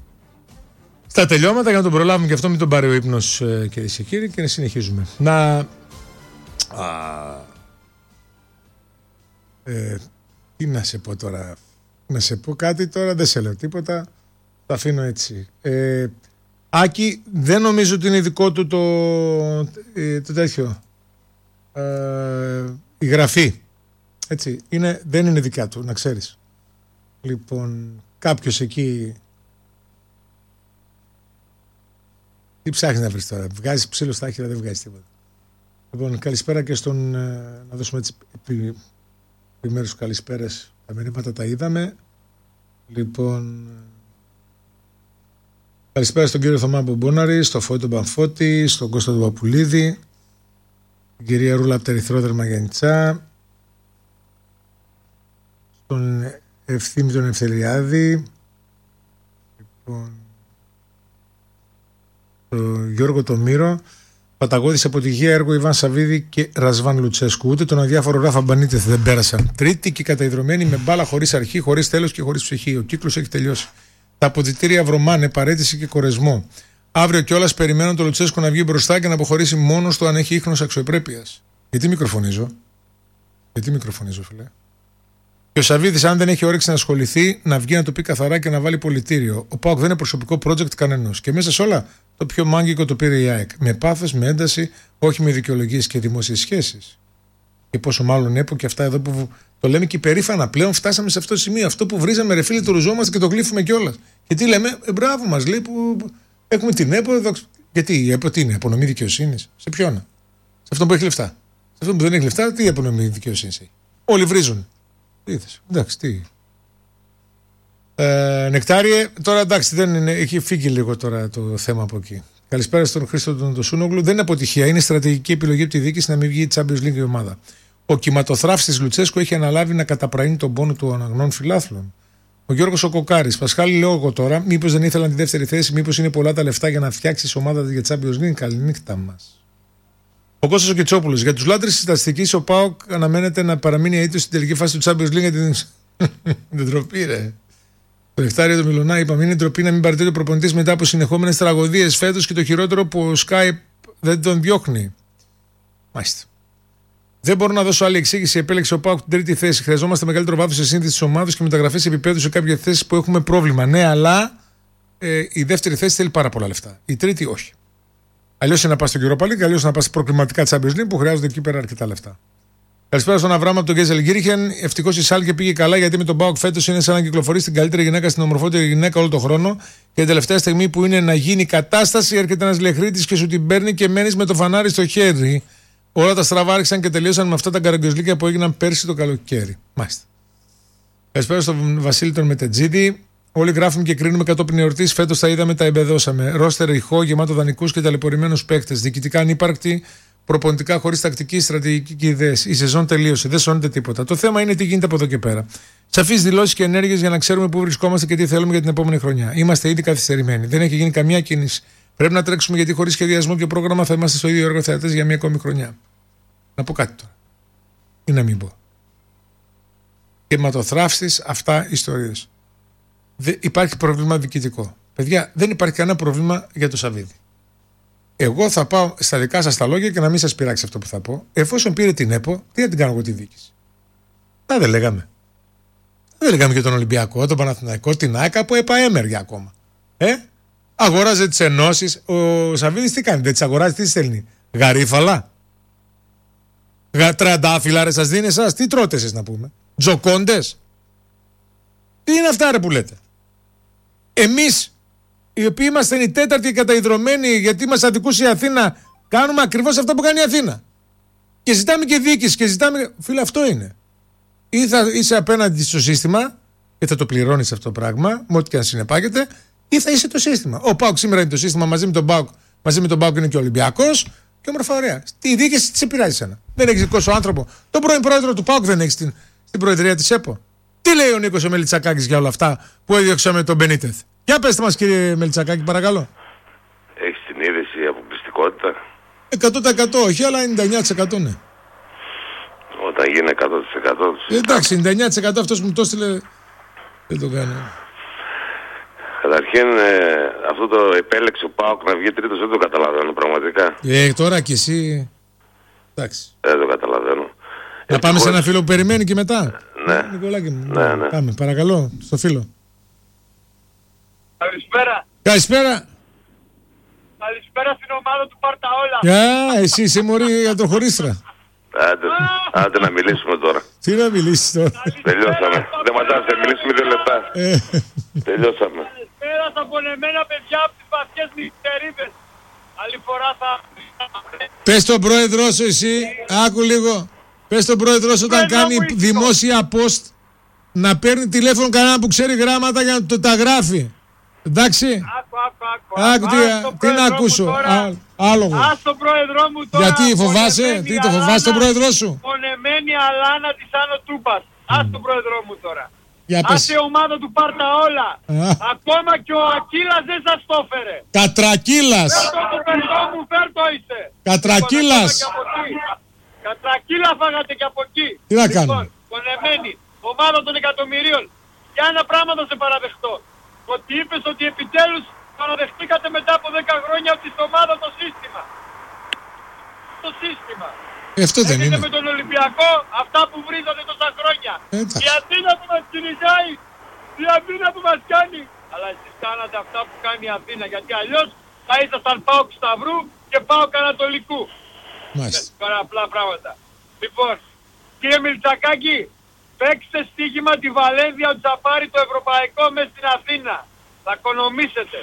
στα τελειώματα για να τον προλάβουμε και αυτό, μην τον πάρει ο ύπνος, κυρίες και κύριοι, και να συνεχίζουμε. Τι να σε πω τώρα? Να σε πω κάτι τώρα, δεν σε λέω τίποτα. Τα αφήνω έτσι. Άκη, δεν νομίζω ότι είναι δικό του το τέτοιο. Η γραφή. Έτσι. Δεν είναι δικά του, να ξέρεις. Λοιπόν, κάποιος εκεί. Τι ψάχνεις να βρεις τώρα? Βγάζεις ψήλο στα άχυρα, δεν βγάζεις τίποτα. Λοιπόν, καλησπέρα και στον. Να δώσουμε έτσι επιμέρους καλησπέρες. Τα μηνύματα τα είδαμε. Λοιπόν. Καλησπέρα στον κύριο Θωμά Μπομπόναρη, στον Φώτη τον Πανφώτη, στον Κώστα τον Παπουλίδη, την κυρία Ρούλα από τα Ερυθρόδερμα Γιαννιτσά, στον Ευθύμη τον Ευθελιάδη, λοιπόν, τον Γιώργο τον Μύρο, Παταγώδης αποτυχία, έργο Ιβάν Σαββίδη και Ρασβάν Λουτσέσκου. Ούτε τον αδιάφορο Ράφα Μπανίτεθ δεν πέρασαν. Τρίτη και καταϊδρωμένη με μπάλα χωρίς αρχή, χωρίς τέλος και χωρίς ψυχή. Ο κύκλος έχει τελειώσει. Τα αποδυτήρια βρωμάνε, παρέτηση και κορεσμό. Αύριο κιόλας περιμένω τον Λουτσέσκο να βγει μπροστά και να αποχωρήσει μόνος του αν έχει ίχνος αξιοπρέπειας. Γιατί μικροφωνίζω, φίλε? Και ο Σαββίδης, αν δεν έχει όρεξη να ασχοληθεί, να βγει να το πει καθαρά και να βάλει πολιτήριο. Ο ΠΑΟΚ δεν είναι προσωπικό project κανενός. Και μέσα σε όλα, το πιο μάγκικο το πήρε η ΑΕΚ. Με πάθος, με ένταση, όχι με δικαιολογίες και δημόσιες σχέσεις. Και πόσο μάλλον ΕΠΟ και αυτά εδώ που το λέμε και υπερήφανα. Πλέον φτάσαμε σε αυτό το σημείο. Αυτό που βρίζαμε, ρε φίλε, το ρουζόμαστε και το γλύφουμε κιόλας. Και τι λέμε, μπράβο μας, λέει που έχουμε την ΕΠΟ. Γιατί η ΕΠΟ τι είναι, απονομή δικαιοσύνης? Σε ποιον? Σε αυτόν που έχει λεφτά. Σε αυτόν που δεν έχει λεφτά, τι απονομή δικαιοσύνης έχει? Όλοι βρίζουν. Εντάξει, τι. Νεκτάριε, τώρα εντάξει, δεν είναι, έχει φύγει λίγο τώρα το θέμα από εκεί. Καλησπέρα στον Χρήστο τον Σούνογλου. Δεν είναι αποτυχία, είναι στρατηγική επιλογή από τη διοίκηση να μην βγει η Champions League η ομάδα. Ο κυματοθράφης της Λουτσέσκου έχει αναλάβει να καταπραίνει τον πόνο του αναγνών φιλάθλων. Ο Γιώργος ο Κοκάρης. Πασχάλη, λέω εγώ τώρα, μήπως δεν ήθελαν τη δεύτερη θέση, μήπως είναι πολλά τα λεφτά για να φτιάξει ομάδα για Champions League? Καληνύχτα μας. Ο Κώστας ο Κιτσόπουλος. Για τους λάτρες της στατιστικής, ο ΠΑΟΚ αναμένεται να παραμείνει αίτητος στην τελική φάση του Champions League για την ντροπή, ρε. Το Νεκτάριο του Μιλωνά, είπαμε, είναι ντροπή να μην παραιτείται ο προπονητής μετά από συνεχόμενες τραγωδίες φέτος και το χειρότερο που ο Skype δεν τον διώχνει. Μάλιστα. Δεν μπορώ να δώσω άλλη εξήγηση. Επέλεξε ο ΠΑΟΚ την τρίτη θέση. Χρειαζόμαστε μεγαλύτερο βάθος σε σύνθεση της ομάδας και μεταγραφές επίπεδου σε κάποιες θέσεις που έχουμε πρόβλημα. Ναι, αλλά η δεύτερη θέση θέλει πάρα πολλά λεφτά. Η τρίτη όχι. Αλλιώς είναι να πας στο Europa League, αλλιώς να πας προκριματικά Champions League που χρειάζονται εκεί πέρα αρκετά λεφτά. Καλησπέρα στον Αβράμα από τον Γκέζελγκίρχεν. Ευτυχώς η Σάλκε πήγε καλά γιατί με τον ΠΑΟΚ φέτος είναι σαν να κυκλοφορεί την καλύτερη γυναίκα, στην ομορφότερη γυναίκα όλο τον χρόνο. Και την τελευταία στιγμή που είναι να γίνει κατάσταση, έρχεται ένας λεχρίτης και σου την παίρνει και μένεις με το φανάρι στο χέρι. Όλα τα στραβά άρχισαν και τελείωσαν με αυτά τα καραγκιόζλικια που έγιναν πέρσι το καλοκαίρι. Μάλιστα. Καλησπέρα στον Βασίλη τον Μετετζίδη. Όλοι γράφουμε και κρίνουμε κατόπιν εορτής. Φέτος τα είδαμε, τα εμπεδώσαμε. Ρόστερ ηχό, γεμάτο δανεικούς και ταλαιπωρημένους παίκτες. Διοικητικά ανύπαρκτη, προπονητικά χωρίς τακτική, στρατηγική ιδέες. Η σεζόν τελείωσε. Δεν σώνεται τίποτα. Το θέμα είναι τι γίνεται από εδώ και πέρα. Σαφείς δηλώσεις και ενέργειες για να ξέρουμε πού βρισκόμαστε και τι θέλουμε για την επόμενη χρονιά. Είμαστε ήδη καθυστερημένοι. Δεν έχει γίνει καμία κίνηση. Πρέπει να τρέξουμε γιατί χωρίς σχεδιασμό και πρόγραμμα θα είμαστε στο ίδιο έργο θεατές για μια ακόμη χρονιά. Να πω κάτι τώρα. Ή να μην πω. Κυματοθράφστης, αυτά ιστορίες. Υπάρχει πρόβλημα διοικητικό. Παιδιά, δεν υπάρχει κανένα πρόβλημα για το Σαββίδι. Εγώ θα πάω στα δικά σας τα λόγια και να μην σας πειράξει αυτό που θα πω. Εφόσον πήρε την ΕΠΟ, τι να την κάνω εγώ τη διοίκηση? Δεν λέγαμε. Δεν λέγαμε για τον Ολυμπιακό, τον Παναθηναϊκό, την ΑΕΚ, από ΕΠΑΕΜΕΡ ακόμα. Αγοράζει τις ενώσεις. Ο Σαββίδης τι κάνει? Δεν τις αγοράζει, τι στέλνει? Γαρίφαλα. Τραντάφυλλα ρε σας δίνει εσάς? Τι τρώτε εσείς να πούμε? Τζοκόντες? Τι είναι αυτά ρε που λέτε? Εμείς οι οποίοι είμαστε οι τέταρτοι καταϊδρωμένοι γιατί μας αδικούσε η Αθήνα, κάνουμε ακριβώς αυτά που κάνει η Αθήνα. Και ζητάμε και διοίκηση και ζητάμε. Φίλε, αυτό είναι. Ή θα είσαι απέναντι στο σύστημα και θα το πληρώνεις αυτό το πράγμα, με ό,τι και αν συνεπάγεται, ή θα είσαι το σύστημα. Ο ΠΑΟΚ σήμερα είναι το σύστημα, μαζί με τον ΠΑΟΚ είναι και ο Ολυμπιακός και όμορφα ωραία. Τη διοίκηση τη επηρεάζει σένα. Δεν έχει δικό σου άνθρωπο. Τον πρώην πρόεδρο του ΠΑΟΚ δεν έχει στην προεδρία της ΕΠΟ. Τι λέει ο Νίκος ο Μελιτσακάκης για όλα αυτά που έδιωξε με τον Μπενίτεθ? Για πέστε μας κύριε Μελιτσακάκη, παρακαλώ. Έχεις την είδηση αποκλειστικότητα? 100% όχι, αλλά 99% ναι. Όταν γίνει 100%. Εντάξει, 99% αυτός μου το έστειλε. Δεν το κάνει. Καταρχήν αυτό το επέλεξε ο ΠΑΟΚ να βγει τρίτος, δεν το καταλαβαίνω πραγματικά. Τώρα κι εσύ. Εντάξει. Δεν το καταλαβαίνω. Να πάμε σε ένα φίλο που περιμένει και μετά. Ναι. Νικολάκη μου. Ναι. Πάμε, παρακαλώ, στο φίλο. Καλησπέρα. Καλησπέρα. Καλησπέρα στην ομάδα του Πάρτα Όλα. Εσύ είσαι μωρή ιατροχωρίστρα. Άντε να μιλήσουμε τώρα. Τι να μιλήσεις τώρα? Τελειώσαμε. Δεν μας άφησε να μιλήσουμε 2 λεπτά. Τελειώσαμε. Καλησπέρα στα πονεμένα παιδιά από τις βαθιές νυχτερίδες. Άλλη φορά θα... Πες τον πρόεδρό σου εσύ, άκου λίγο. Πες τον πρόεδρό σου όταν κάνει δημόσια post να παίρνει τηλέφωνο κανένα που ξέρει γράμματα για να τα γράφει. Εντάξει. Άκου τι να ακούσω. Άλογο. Ας τον πρόεδρό μου τώρα. Γιατί φοβάσαι? Τι το φοβάσαι τον πρόεδρό σου? Πονεμένη αλάνα της Άνω Τούπας. Ας τον πρόεδρό μου τώρα. Ας η ομάδα του Πάρτα Όλα. Ακόμα και ο Ακύλας δεν σας το έφερε. Κατρακύλας. Φέρτο το παιδί μου, φέρτο είσαι. Κατρακύλας. Κατρακύλα φάγατε και από εκεί. Τι να κάνω? Πονεμένη. Ομάδα των εκατομμυρίων. Για ένα πράγμα θα σε παραδεχτώ. Ότι είπες ότι επιτέλους παραδεχτήκατε μετά από 10 χρόνια ότι στην ομάδα το σύστημα. Το σύστημα. Αυτό δεν είναι. Με τον Ολυμπιακό αυτά που βρίζατε τόσα χρόνια. Η Αθήνα που μας κυνηγάει. Η Αθήνα που μας κάνει. Αλλά εσείς κάνατε αυτά που κάνει η Αθήνα. Γιατί αλλιώς θα ήσασταν ΠΑΟΚ Σταυρού και ΠΑΟΚ Ανατολικού. Μάλιστα. Πάρα απλά πράγματα. Λοιπόν, Κύριε Μιλτσακάκη, παίξτε στοίχημα τη Βαλένθια ότι θα πάρει το ευρωπαϊκό μες στην Αθήνα. Θα οικονομήσετε.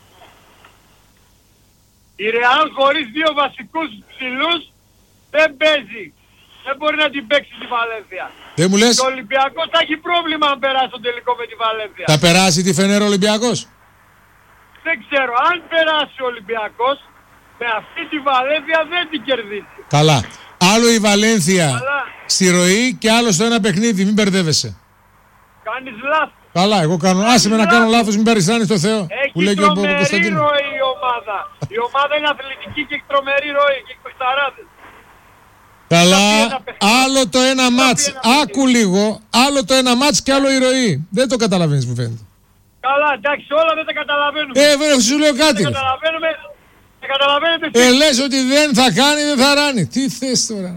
Η Ρεάλ χωρίς δύο βασικούς ψηλούς δεν παίζει. Δεν μπορεί να την παίξει τη Βαλένθια. Δεν μου λες. Ο Ολυμπιακός θα έχει πρόβλημα αν περάσει τον τελικό με τη Βαλένθια. Θα περάσει τη Φενέρ ο Ολυμπιακός. Δεν ξέρω. Αν περάσει ο Ολυμπιακός, με αυτή τη Βαλένθια δεν την κερδίσει. Καλά. Άλλο η Βαλένθια Καλά. στη ροή και άλλο στο ένα παιχνίδι. Μην μπερδεύεσαι. Κάνεις λάθος. Καλά, εγώ κάνω. Άσε με να κάνω λάθος, μην παριστάνεις το Θεό. Έχει τρομερή ροή η ομάδα. Η ομάδα είναι αθλητική και έχει τρομερή ροή και έχει παιχταράδες. Καλά, άλλο το ένα μάτς. Άκου λίγο. Άλλο το ένα μάτς και άλλο η ροή. Δεν το καταλαβαίνεις μου φαίνεται. Καλά, εντάξει, όλα δεν τα καταλαβαίνουμε. Βέβαια, σου λέω κάτι. Δεν καταλαβαίνετε. Λες ότι δεν θα κάνει, δεν θα ράνει. Τι θες τώρα.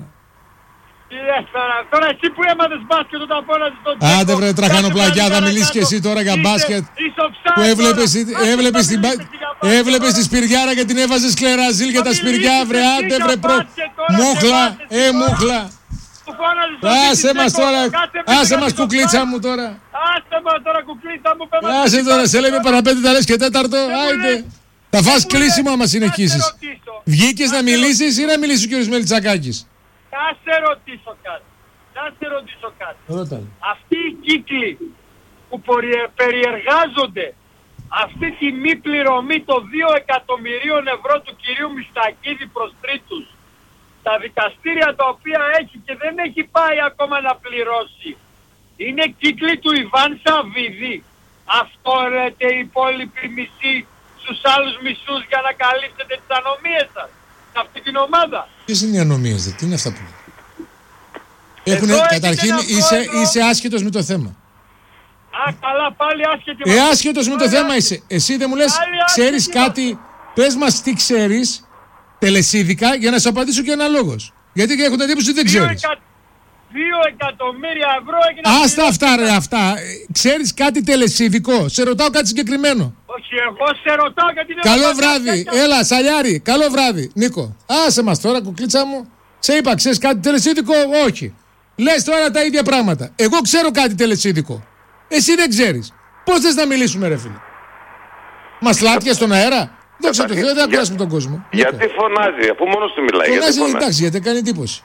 Τώρα εσύ που έμαθες μπάσκετ όταν πόναζες τον Τσέκο. Άντε βρε τραχανοπλαγιά, θα μιλήσεις και εσύ τώρα για μπάσκετ. Που έβλεπες τη Σπυριάρα και την έβαζες κλεραζίλ και τα Σπυριά βρε. Άντε βρε μούχλα, μούχλα. Άσε μας τώρα, άσε μας κουκλίτσα μου τώρα. Άσε μας τώρα κουκλίτσα μου. Άσε τώρα, σε λέμε παραπέντε τα λες και τέταρτο. Άιντε. Θα φας κλείσιμο άμα συνεχίσεις. Βγήκες να μιλήσεις ή να μιλήσει ο κ. Μελτσακάκης. Να σε ρωτήσω κάτι. Αυτοί οι κύκλοι που περιεργάζονται αυτή τη μη πληρωμή των 2 εκατομμυρίων ευρώ του κυρίου Μιστακίδη προς τρίτους, τα δικαστήρια τα οποία έχει και δεν έχει πάει ακόμα να πληρώσει, είναι κύκλοι του Ιβάν Σαββίδη. Αυτό λέτε οι υπόλοιποι μισοί στους άλλους μισούς για να καλύψετε τις ανομίες σας σε αυτή την ομάδα. Ποιες είναι οι ανομίες, τι είναι αυτά που έχουν, καταρχήν είσαι άσχετος με το θέμα. Καλά, πάλι άσχετος. Άσχετος με το θέμα είσαι. Εσύ δεν μου λες, ξέρεις κάτι, πες μας τι ξέρεις, τελεσίδικα, για να σου απαντήσω και αναλόγως. Γιατί έχω την εντύπωση ότι δεν ξέρεις. 2 εκατομμύρια ευρώ έγινε. Άστα αυτά ρε, αυτά. Ξέρεις κάτι τελεσίδικο, σε ρωτάω κάτι συγκεκριμένο. Όχι, εγώ σε ρωτάω γιατί δεν. Καλό βράδυ, έλα Σαλιάρη, καλό βράδυ. Νίκο, άσε μας τώρα κουκλίτσα μου. Σε είπα, ξέρεις κάτι τελεσίδικο, όχι. Λες τώρα τα ίδια πράγματα. Εγώ ξέρω κάτι τελεσίδικο. Εσύ δεν ξέρεις. Πώς θες να μιλήσουμε ρε φίλε. Μας λάτια στον αέρα. Δόξα τω Θεώ, δεν ακουράσουμε τον κόσμο. Γιατί φωνάζει, αφού μόνος του μιλάει. Φωνάζει, εντάξει, γιατί κάνει εντύπωση.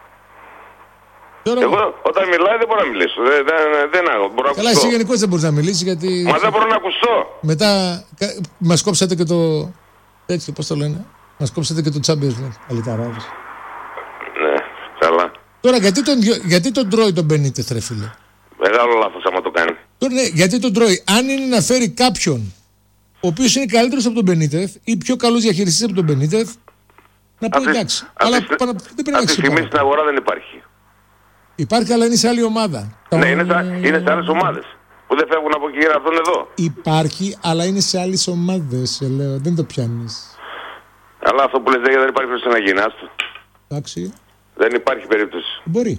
Εγώ όταν μιλάει δεν μπορώ να μιλήσω. Δεν μπορώ να ακουστώ. Καλά, εσύ γενικώς δεν μπορείς να μιλήσεις γιατί. Μα δεν μπορώ να ακουστώ. Μετά μας κόψατε και το. Έτσι, πώς το λένε. Μας κόψατε και το Champions League. Αλυταράδες. Ναι, καλά. Τώρα γιατί τον τρώει τον Μπενίτεθ, ρε φίλε. Μεγάλο λάθος άμα το κάνει. Τώρα ναι, γιατί τον τρώει. Αν είναι να φέρει κάποιον ο οποίος είναι καλύτερος από τον Μπενίτεθ ή πιο καλός διαχειριστής από τον Μπενίτεθ, να πει εντάξει. Αλλά δεν πρέπει να αυτή τη στιγμή στην αγορά δεν υπάρχει. Υπάρχει, αλλά είναι σε άλλη ομάδα. Ναι, είναι σε άλλες ομάδες που δεν φεύγουν από εκεί να έρθουν εδώ. Υπάρχει, αλλά είναι σε άλλες ομάδες, λέω. Δεν το πιάνεις. Αλλά αυτό που λες δεν υπάρχει περίπτωση να γίνει. Άστο. Εντάξει. Δεν υπάρχει περίπτωση. Μπορεί.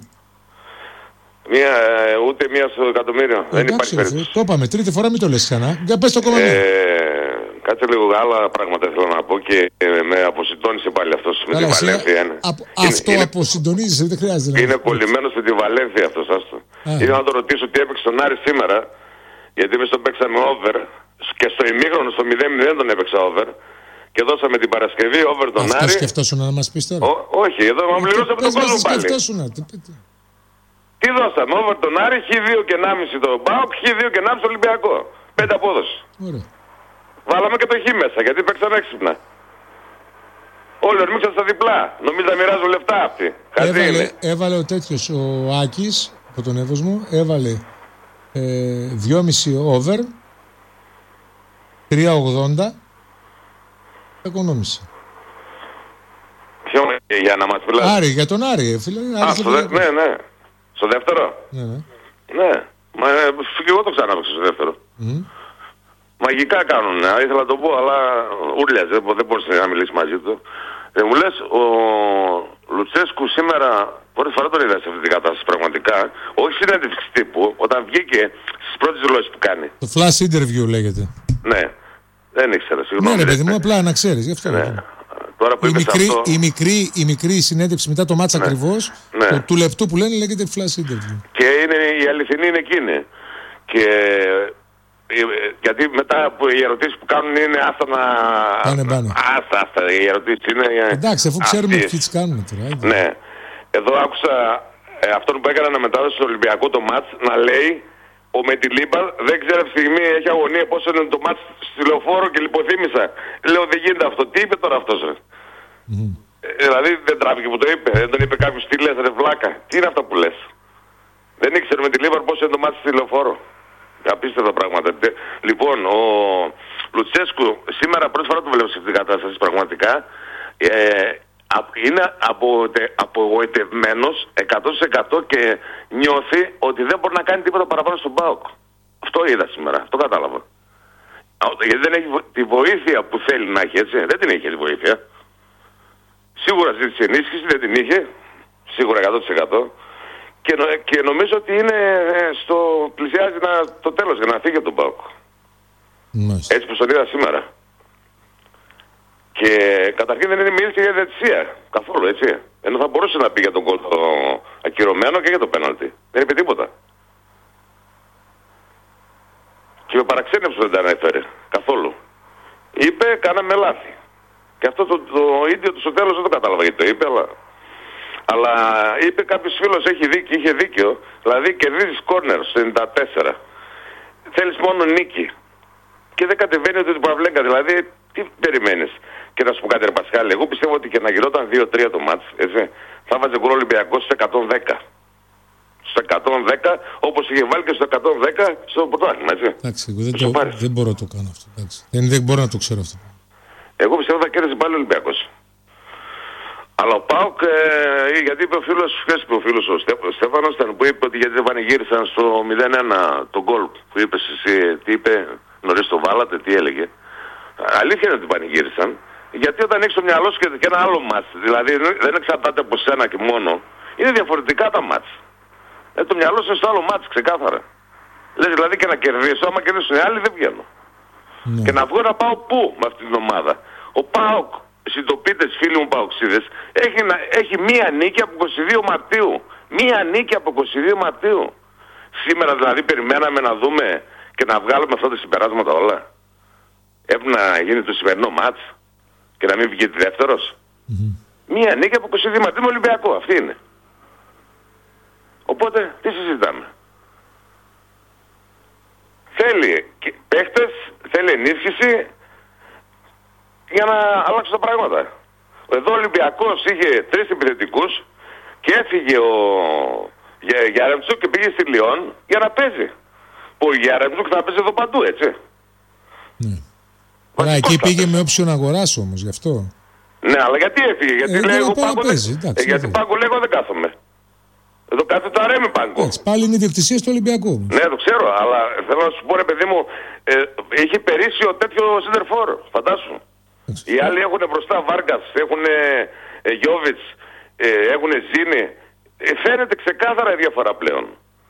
Ούτε μία στο εκατομμύριο. Δεν υπάρχει περίπτωση. Το είπαμε. Τρίτη φορά μην το λες ξανά. Για πες το ακόμα. Κάτσε λίγο άλλα πράγματα θέλω να πω και με αποσυντώνησε πάλι αυτός με τη Βαλένθια. Αυτό αποσυντονίζεσαι, δεν χρειάζεται. Είναι κολλημένος με τη Βαλένθια αυτός, άστο. Ήθελα να το ρωτήσω τι έπαιξε τον Άρη σήμερα, γιατί εμείς τον παίξαμε over και στο ημίχρονο στο 0-0 τον έπαιξα over και δώσαμε την Παρασκευή over τον Άρη. Αυτό σκεφτόσουν να μας πεις τώρα. Όχι, εδώ μα πληρώσαμε τον κόσμο πάλι. Τι δώσαμε, over τον Άρη, Χ2 και 1,5 τον ΠΑΟΚ, Χ2 και 1,5 Ολυμπιακό. 5 απόδοση. Ωραία. Βάλαμε και το Χ μέσα, γιατί παίξαμε έξυπνα. Όλοι ορμήξαν στα διπλά. Νομίζω να μοιράζουν λεφτά αυτοί. Έβαλε ο τέτοιος, ο Άκης, από τον Εύωσμο, έβαλε 2,5 over, 3,80, οικονόμησε. Ποιο για να μας μιλάς? Άρη, για τον Άρη, φίλε. Ναι. Στο δεύτερο. Ναι. Μα και εγώ το ξανάπαιξα στο δεύτερο. Μαγικά κάνουν, ήθελα να το πω, αλλά ούρλιαζε, δεν μπορούσε να μιλήσει μαζί του. Μου λες, ο Λουτσέσκου σήμερα, πρώτη φορά τον είδα σε αυτή την κατάσταση πραγματικά, όχι συνέντευξη τύπου, όταν βγήκε στις πρώτες δηλώσεις που κάνει. Το flash interview λέγεται. Ναι, δεν ήξερα, συγγνώμη. Ναι, ρε παιδί μου, απλά να ξέρεις, γι' αυτό. Ναι. Τώρα που η μικρή συνέντευξη μετά το μάτς ακριβώς, του λεπτού που λένε, λέγεται flash interview. Και η αληθινή είναι εκείνη. Και γιατί μετά που οι ερωτήσεις που κάνουν είναι άστα να... Άστα, οι ερωτήσεις είναι... Εντάξει, αφού ξέρουμε ποιοι τις κάνουν τώρα. Ναι. Εδώ άκουσα αυτόν που έκανε να μετάδοση στο Ολυμπιακό το μάτς να λέει ο Μετιλίμπαρ δεν ξέρω αυτή τη στιγμή έχει αγωνία πόσο είναι το μάτς στη Λεωφόρο και λιποθύμησα. Λέω δεν γίνεται αυτό. Τι είπε τώρα αυτός ρε? Δηλαδή δεν τράβηκε που το είπε. Δεν τον είπε κάποιος τι λες ρε βλάκα. Τι είναι αυτά που λες? Δεν ήξερε με τη Λίμπαρ πόσο είναι το μάτι στη Λεωφόρο. Απίστευτα πράγματα. Λοιπόν, ο Λουτσέσκου σήμερα πρώτη φορά το βλέπω σε αυτήν την κατάσταση πραγματικά. Είναι απογοητευμένος 100% και νιώθει ότι δεν μπορεί να κάνει τίποτα παραπάνω στον ΠΑΟΚ. Αυτό είδα σήμερα, αυτό κατάλαβα. Γιατί δεν έχει τη βοήθεια που θέλει να έχει, έτσι. Δεν την είχε τη βοήθεια. Σίγουρα ζήτησε ενίσχυση, δεν την είχε. Σίγουρα 100%. Και νομίζω ότι είναι πλησιάζει το τέλος για να φύγει από τον ΠΑΟΚ. Έτσι που τον είδα σήμερα. Και καταρχήν δεν είναι μίλησε για διαιτησία. Καθόλου, έτσι. Ενώ θα μπορούσε να πει για τον γκολ το ακυρωμένο και για το πέναλτι. Δεν είπε τίποτα. Και με παραξένευσε δεν τα ανέφερε. Καθόλου. Είπε, κάναμε λάθη. Και αυτό το ίδιο του στο τέλος δεν το κατάλαβα γιατί το είπε, αλλά είπε κάποιος φίλος είχε δίκιο. Δηλαδή κερδίζεις κόρνερ στο 94. Θέλεις μόνο νίκη. Και δεν κατεβαίνει ότι την Παυλέγκα. Δηλαδή τι περιμένεις? Και να σου πω κάτι ρε Πασχάλη, εγώ πιστεύω ότι και να γινόταν 2-3 το μάτς, έτσι, θα βάζε γκολ Ολυμπιακός στο 110. Στο 110, όπως είχε βάλει και στο 110 στο πρωτάθλημα, έτσι. Εντάξει, εγώ δεν μπορώ να το κάνω αυτό. Δεν μπορώ να το ξέρω αυτό. Εγώ πιστεύω θα κέρδισε πάλι ο Ολυμπιακός. Αλλά ο ΠΑΟΚ, γιατί είπε ο φίλος ο Στέφανος, που είπε ότι γιατί δεν πανηγύρισαν στο 0-1 τον γκολ που είπες εσύ, τι είπε, νωρίς το βάλατε, τι έλεγε. Αλήθεια είναι ότι πανηγύρισαν, γιατί όταν έχεις στο μυαλό σου και ένα άλλο μάτς, δηλαδή δεν εξαρτάται από σένα και μόνο, είναι διαφορετικά τα μάτς. Το μυαλό σου είναι στο άλλο μάτς, ξεκάθαρα. Λες δηλαδή και να κερδίσω, άμα κερδίσουν οι άλλοι δεν βγαίνω. Ναι. Και να βγω να πάω πού με αυτή την ομάδα? Ο ΠΑΟΚ, συντοπίτες φίλοι μου ΠΑΟΚσίδες, έχει μία νίκη από 22 Μαρτίου. Μία νίκη από 22 Μαρτίου. Σήμερα δηλαδή περιμέναμε να δούμε και να βγάλουμε αυτά τα συμπεράσματα όλα. Έπρεπε να γίνει το σημερινό μάτς και να μην βγει τη δεύτερος. Μία νίκη από 22 Μαρτίου με Ολυμπιακό. Αυτή είναι. Οπότε τι συζητάμε? Θέλει παίχτες, θέλει ενίσχυση για να αλλάξουν τα πράγματα. Εδώ ο Ολυμπιακός είχε 3 επιθετικούς και έφυγε ο Γιάρεμτσουκ και πήγε στη Λιόν για να παίζει. Ο Γιάρεμτσουκ θα παίζει εδώ παντού, έτσι. Ναι. Άρα εκεί πήγε με όψιον αγοράς όμως, γι' αυτό. Ναι, αλλά γιατί έφυγε? Γιατί λέει εγώ πάγκο, γιατί πάγκο λέγω δεν κάθομαι. Εδώ κάτω το αρέμει πάγκο. Έτσι, πάλι είναι η διεκτησία στο Ολυμπιακό. Ναι, το ξέρω, αλλά θέλω να σου πω ρε παιδί μου, έχει περίσει ο τέτοιο σεντερφόρ, φαντάσου. Οι άλλοι έχουν μπροστά Βάργκας, έχουν Γιόβιτς, έχουν Ζήνη. Φαίνεται ξεκάθαρα η διαφορά πλέον.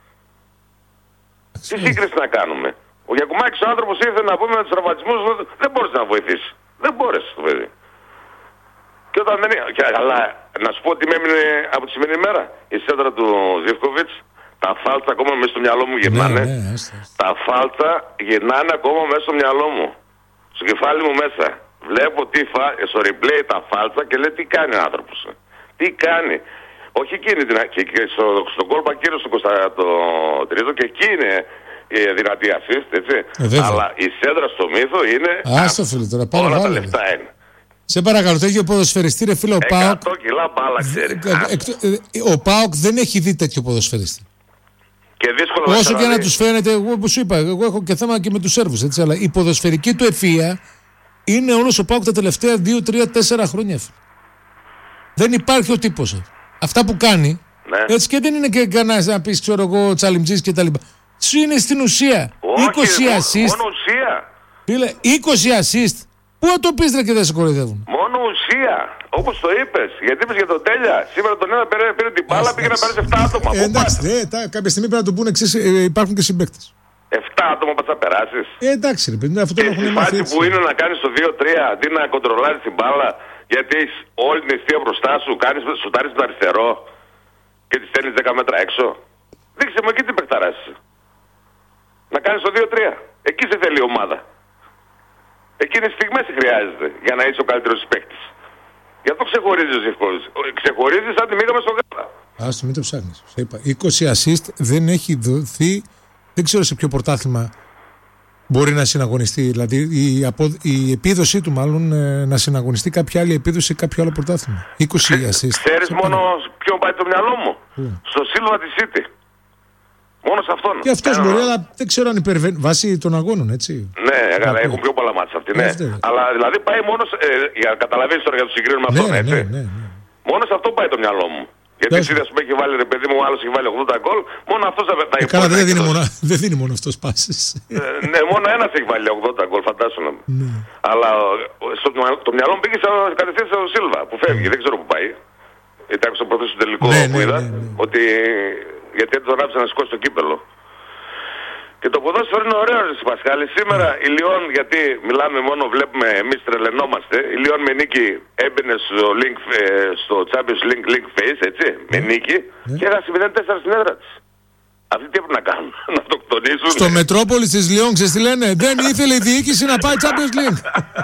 Τι σύγκριση να κάνουμε? Ο Γιακουμάκης ο άνθρωπος ήρθε να πούμε με τους τραυματισμούς, δεν μπόρεσε να βοηθήσει. Δεν μπόρεσε το παιδί. Και όταν δεν είναι... Αλλά να σου πω ότι με έμεινε από τη σημερινή μέρα. Η σέντρα του Ζιβκοβιτς, τα φάλτσα ακόμα μέσα στο μυαλό μου γυρνάνε. Τα φάλτσα γυρνάνε ακόμα μέσα στο μυαλό μου. Στο κεφάλι μου μέσα. Βλέπω στο replay τα φάλτσα και λέει τι κάνει ο άνθρωπος. Τι κάνει. Όχι εκείνη και στον κόλπα κύριο στο Τρίτο και εκεί είναι δυνατή assist, έτσι. Αλλά η σέντρα στο μύθο είναι... Άστο φίλε τώρα, πάρε όλα βάλε. Τα λεφτά είναι. Σε παρακαλώ, το έχει ο ποδοσφαιριστή ρε φίλε ο ΠΑΟΚ. 100 κιλά μπάλα ξέρει. Ο ΠΑΟΚ δεν έχει δει τέτοιο ποδοσφαιριστή. Και δύσκολο όσο και να τους φαίνεται, εγώ όπως σου είπα, εγώ έχω και θέμα και με τους Σέρβους, έτσι, αλλά η ποδοσφαιρική του ευφυΐα είναι όλος ο ΠΑΟΚ τα τελευταία 2-3-4 χρόνια. Δεν υπάρχει ο τύπος. Αυτά που κάνει, ναι. Έτσι και δεν είναι και κανένας να πεις, ξέρω εγώ, τσαλιμτζής και τα λοιπά. Σου είναι στην ουσία. Όχι, 20 assist. Μόνο ουσία. Φίλε, 20 assist. Πού να το πεις ρε και δεν σε κοροϊδεύουν. Μόνο ουσία. Όπως το είπες. Γιατί είπες για τον Τέλεια. Σήμερα τον ένα πήρε την μπάλα, πήγε να πάρει 7 άτομα. Εντάξει, κάποια στιγμή πρέπει να του πούνε εξής, υπάρχουν και συμπαίκτες. 7 άτομα πας να περάσεις. Εντάξει ρε παιδί, αυτό το έχουν μάθει. Και στη φάση που είναι να κάνεις το 2-3 αντί να κοντρολάρεις την μπάλα Γιατί έχεις όλη την αιστεία μπροστά σου, σουτάρεις το αριστερό και τη στέλνεις 10 μέτρα έξω. Δείξε μου εκεί τι παιχταράς είσαι. Να κάνεις το 2-3. Εκεί σε θέλει η ομάδα. Εκείνες τις στιγμές χρειάζεται για να είσαι ο καλύτερος παίκτης. Γι' αυτό ξεχωρίζεις ο Ζιβκόβιτς. Ξεχωρίζεις σαν τη μύγα μες στο γάλα. Άστο, μην το ψάχνεις. Σε είπα, 20 assist δεν έχει δοθεί, δεν ξέρω σε ποιο πρωτάθλημα μπορεί να συναγωνιστεί. Δηλαδή η επίδοσή του μάλλον να συναγωνιστεί κάποια άλλη επίδοση σε κάποιο άλλο πρωτάθλημα. 20 assist. Ξέρεις μόνο ποιον πάει το μυαλό μου. Στο Σίλβα τη City. Μόνο σε αυτόν. Και αυτός μπορεί, αλλά δεν ξέρω αν υπερβαίνει βάσει των αγώνων, έτσι. Ναι, έχουν πιο πολλά μάτσα αυτοί, ναι. Αλλά δηλαδή πάει μόνο. Για να καταλαβαίνεις τώρα για το συγκρίνουμε με αυτόν, έτσι. Ναι. Μόνο σε αυτό πάει το μυαλό μου. Γιατί εσύ δεν σου έχει βάλει, ρε παιδί μου, ο άλλος έχει βάλει 80 γκολ, μόνο αυτός θα υπόλοιπα. Καλά, δεν δίνει μόνο αυτός πάσες. Ναι, μόνο ένας έχει βάλει 80 γκολ, φαντάσου να. Αλλά το μυαλό μου πήγε κατευθείαν στο Σίλβα που φεύγει, δεν ξέρω που πάει. Ήταν στο πρώτο στο τελικό που είδα, ότι γιατί δεν τον άφησε να σηκώσει το κύπελο. Και το ποδόσφαιρο είναι ωραίο, ρε Πασχάλη. Σήμερα η Λιόν, γιατί μιλάμε μόνο, βλέπουμε, εμείς τρελαινόμαστε. Η Λιόν με νίκη έμπαινε στο Champions League link phase, έτσι, με νίκη, και έχασε 0-4 στην έδρα της. Αυτοί τι έπρεπε να κάνουν, να αυτοκτονήσουν. Στο Μετρόπολης της Λιόν, ξέρεις τι λένε, δεν ήθελε η διοίκηση να πάει Champions League.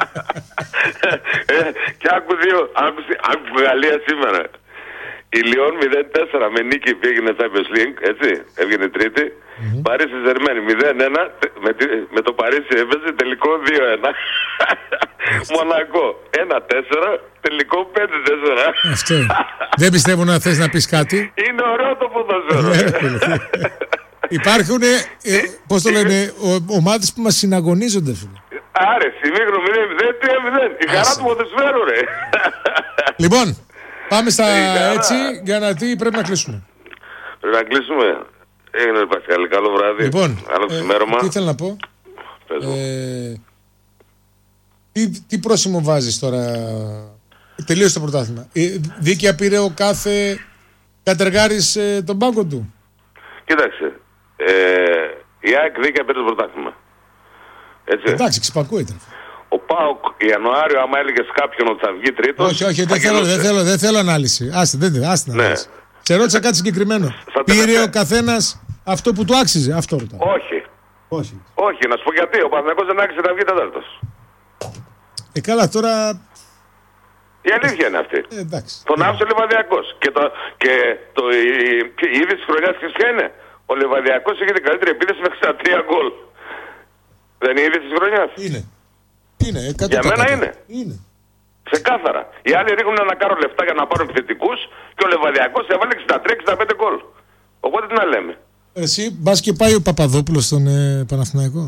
Και άκου Γαλλία σήμερα. Η Λιόν 0-4 με νίκη πήγαινε Champions League, έτσι, έβγαινε τρίτη. Παρίσι Ζερμένη 0-1, με το Παρίσι έπαιζε τελικό 2-1. Μονακό 1-4, τελικό 5-4. Αυτό. Δεν πιστεύω να θες να πεις κάτι. Είναι ωραίο το ποδόσφαιρο. Υπάρχουν, πώς το λένε, ομάδες που μας συναγωνίζονται, φίλε. Άρε, ημίχρονο 0-3-0. Η χαρά του ποδοσφαίρου, ρε. Λοιπόν, πάμε στα έτσι, για να δει, πρέπει να κλείσουμε. Πρέπει να κλείσουμε. Έγινε Πασχάλη, καλό βράδυ. Λοιπόν, τι ήθελα να πω. Τι πρόσημο βάζεις τώρα? Τελείωσε το πρωτάθλημα. Δίκαια πήρε ο κάθε κατεργάρης τον πάγκο του. Κοίταξε, η ΑΕΚ δίκαια πήρε το πρωτάθλημα. Έτσι. Εντάξει, ξυπακούει. Ο ΠΑΟΚ Ιανουάριο, άμα έλεγες κάποιον ότι θα βγει τρίτος... Όχι, δεν θέλω ανάλυση. Άστε να ανάλυση. Σε ρώτησα κάτι συγκεκριμένο. Πήρε ο καθένας αυτό που του άξιζε, αυτό ρωτάω. Όχι, να σου πω γιατί. Ο Παναθηναϊκός δεν άξιζε να βγει τέταρτος. Καλά, τώρα... Η αλήθεια είναι αυτή. Εντάξει. Τον άφησε ο Λιβαδιακός. Η είδηση της χρονιάς ποια είναι? Ο Λιβαδιακός είχε την καλύτερη επίδεση με 63 γκολ. Δεν είναι η είδηση της χρονιάς? Είναι. Για μένα είναι. Ξεκάθαρα. Οι άλλοι ρίχνουν ένα κάρο λεφτά για να πάρουν επιθετικούς και ο Λιβαδιακός έβαλε 63-65 γκολ. Οπότε τι να λέμε. Εσύ μπας και πάει ο Παπαδόπουλος στον Παναθηναϊκό.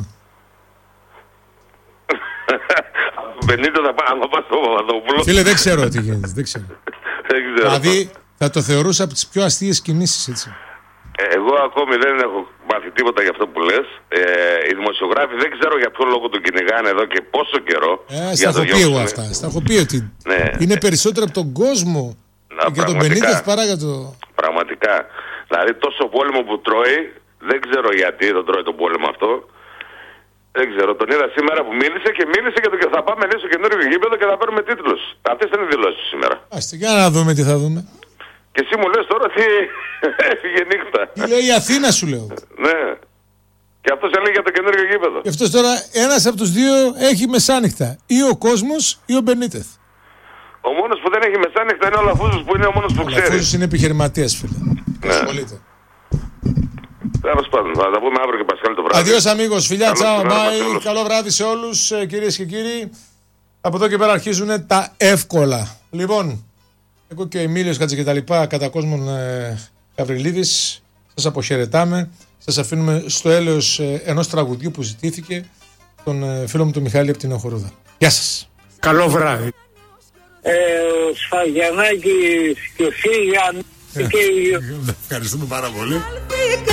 Μπενίτο θα πάει στον Παπαδόπουλο. Φίλε, δεν ξέρω τι γίνεται. Δεν ξέρω. Δηλαδή θα το θεωρούσα από τις πιο αστείες κινήσεις, έτσι. Εγώ ακόμη δεν έχω μάθει τίποτα για αυτό που λες. Οι δημοσιογράφοι δεν ξέρω για ποιο λόγο τον κυνηγάνε εδώ και πόσο καιρό. Στα έχω πει εγώ αυτά. Στα έχω πει ότι είναι περισσότερο από τον κόσμο για τον Μπενίτεθ παρά για το... Πραγματικά. Δηλαδή τόσο πόλεμο που τρώει, δεν ξέρω γιατί τον τρώει τον πόλεμο αυτό. Δεν ξέρω. Τον είδα σήμερα που μίλησε και το θα πάμε στο καινούριο γήπεδο και θα παίρνουμε τίτλους. Αυτές ήταν οι δηλώσεις σήμερα. Άστε, για να δούμε τι θα δούμε. Και εσύ μου λες τώρα ότι έφυγε νύχτα. Λέει η Αθήνα, σου λέω. Ναι. Και αυτός έλεγε για το καινούριο γήπεδο. Και αυτός τώρα ένας από τους δύο έχει μεσάνυχτα. Ή ο κόσμος ή ο Μπενίτεθ. Ο μόνος που δεν έχει μεσάνυχτα είναι ο Λαφούζος που είναι ο μόνος που ξέρει. Ο Λαφούζος είναι επιχειρηματίας, φίλε. Ασχολείται. Τέλος πάντων, θα τα πούμε αύριο και Πασχάλη το βράδυ. Αντιός αμίγος, φιλιά, τσάω, bye. Καλό βράδυ σε όλους, κυρίες και κύριοι. Από εδώ και πέρα αρχίζουν τα εύκολα. Λοιπόν, εγώ και ο Εμίλιος Χατζικεταλιπά, κατά κόσμον Καβριλίδης, σας αποχαιρετάμε. Σας αφήνουμε στο έλεος ενός τραγουδιού που ζητήθηκε τον φίλο μου τον Μιχάλη από την Οχορούδα. Γεια σας. Καλό βράδυ. Ο Σφαγιανάκης και ο Σίγαν. Ευχαριστούμε πάρα πολύ.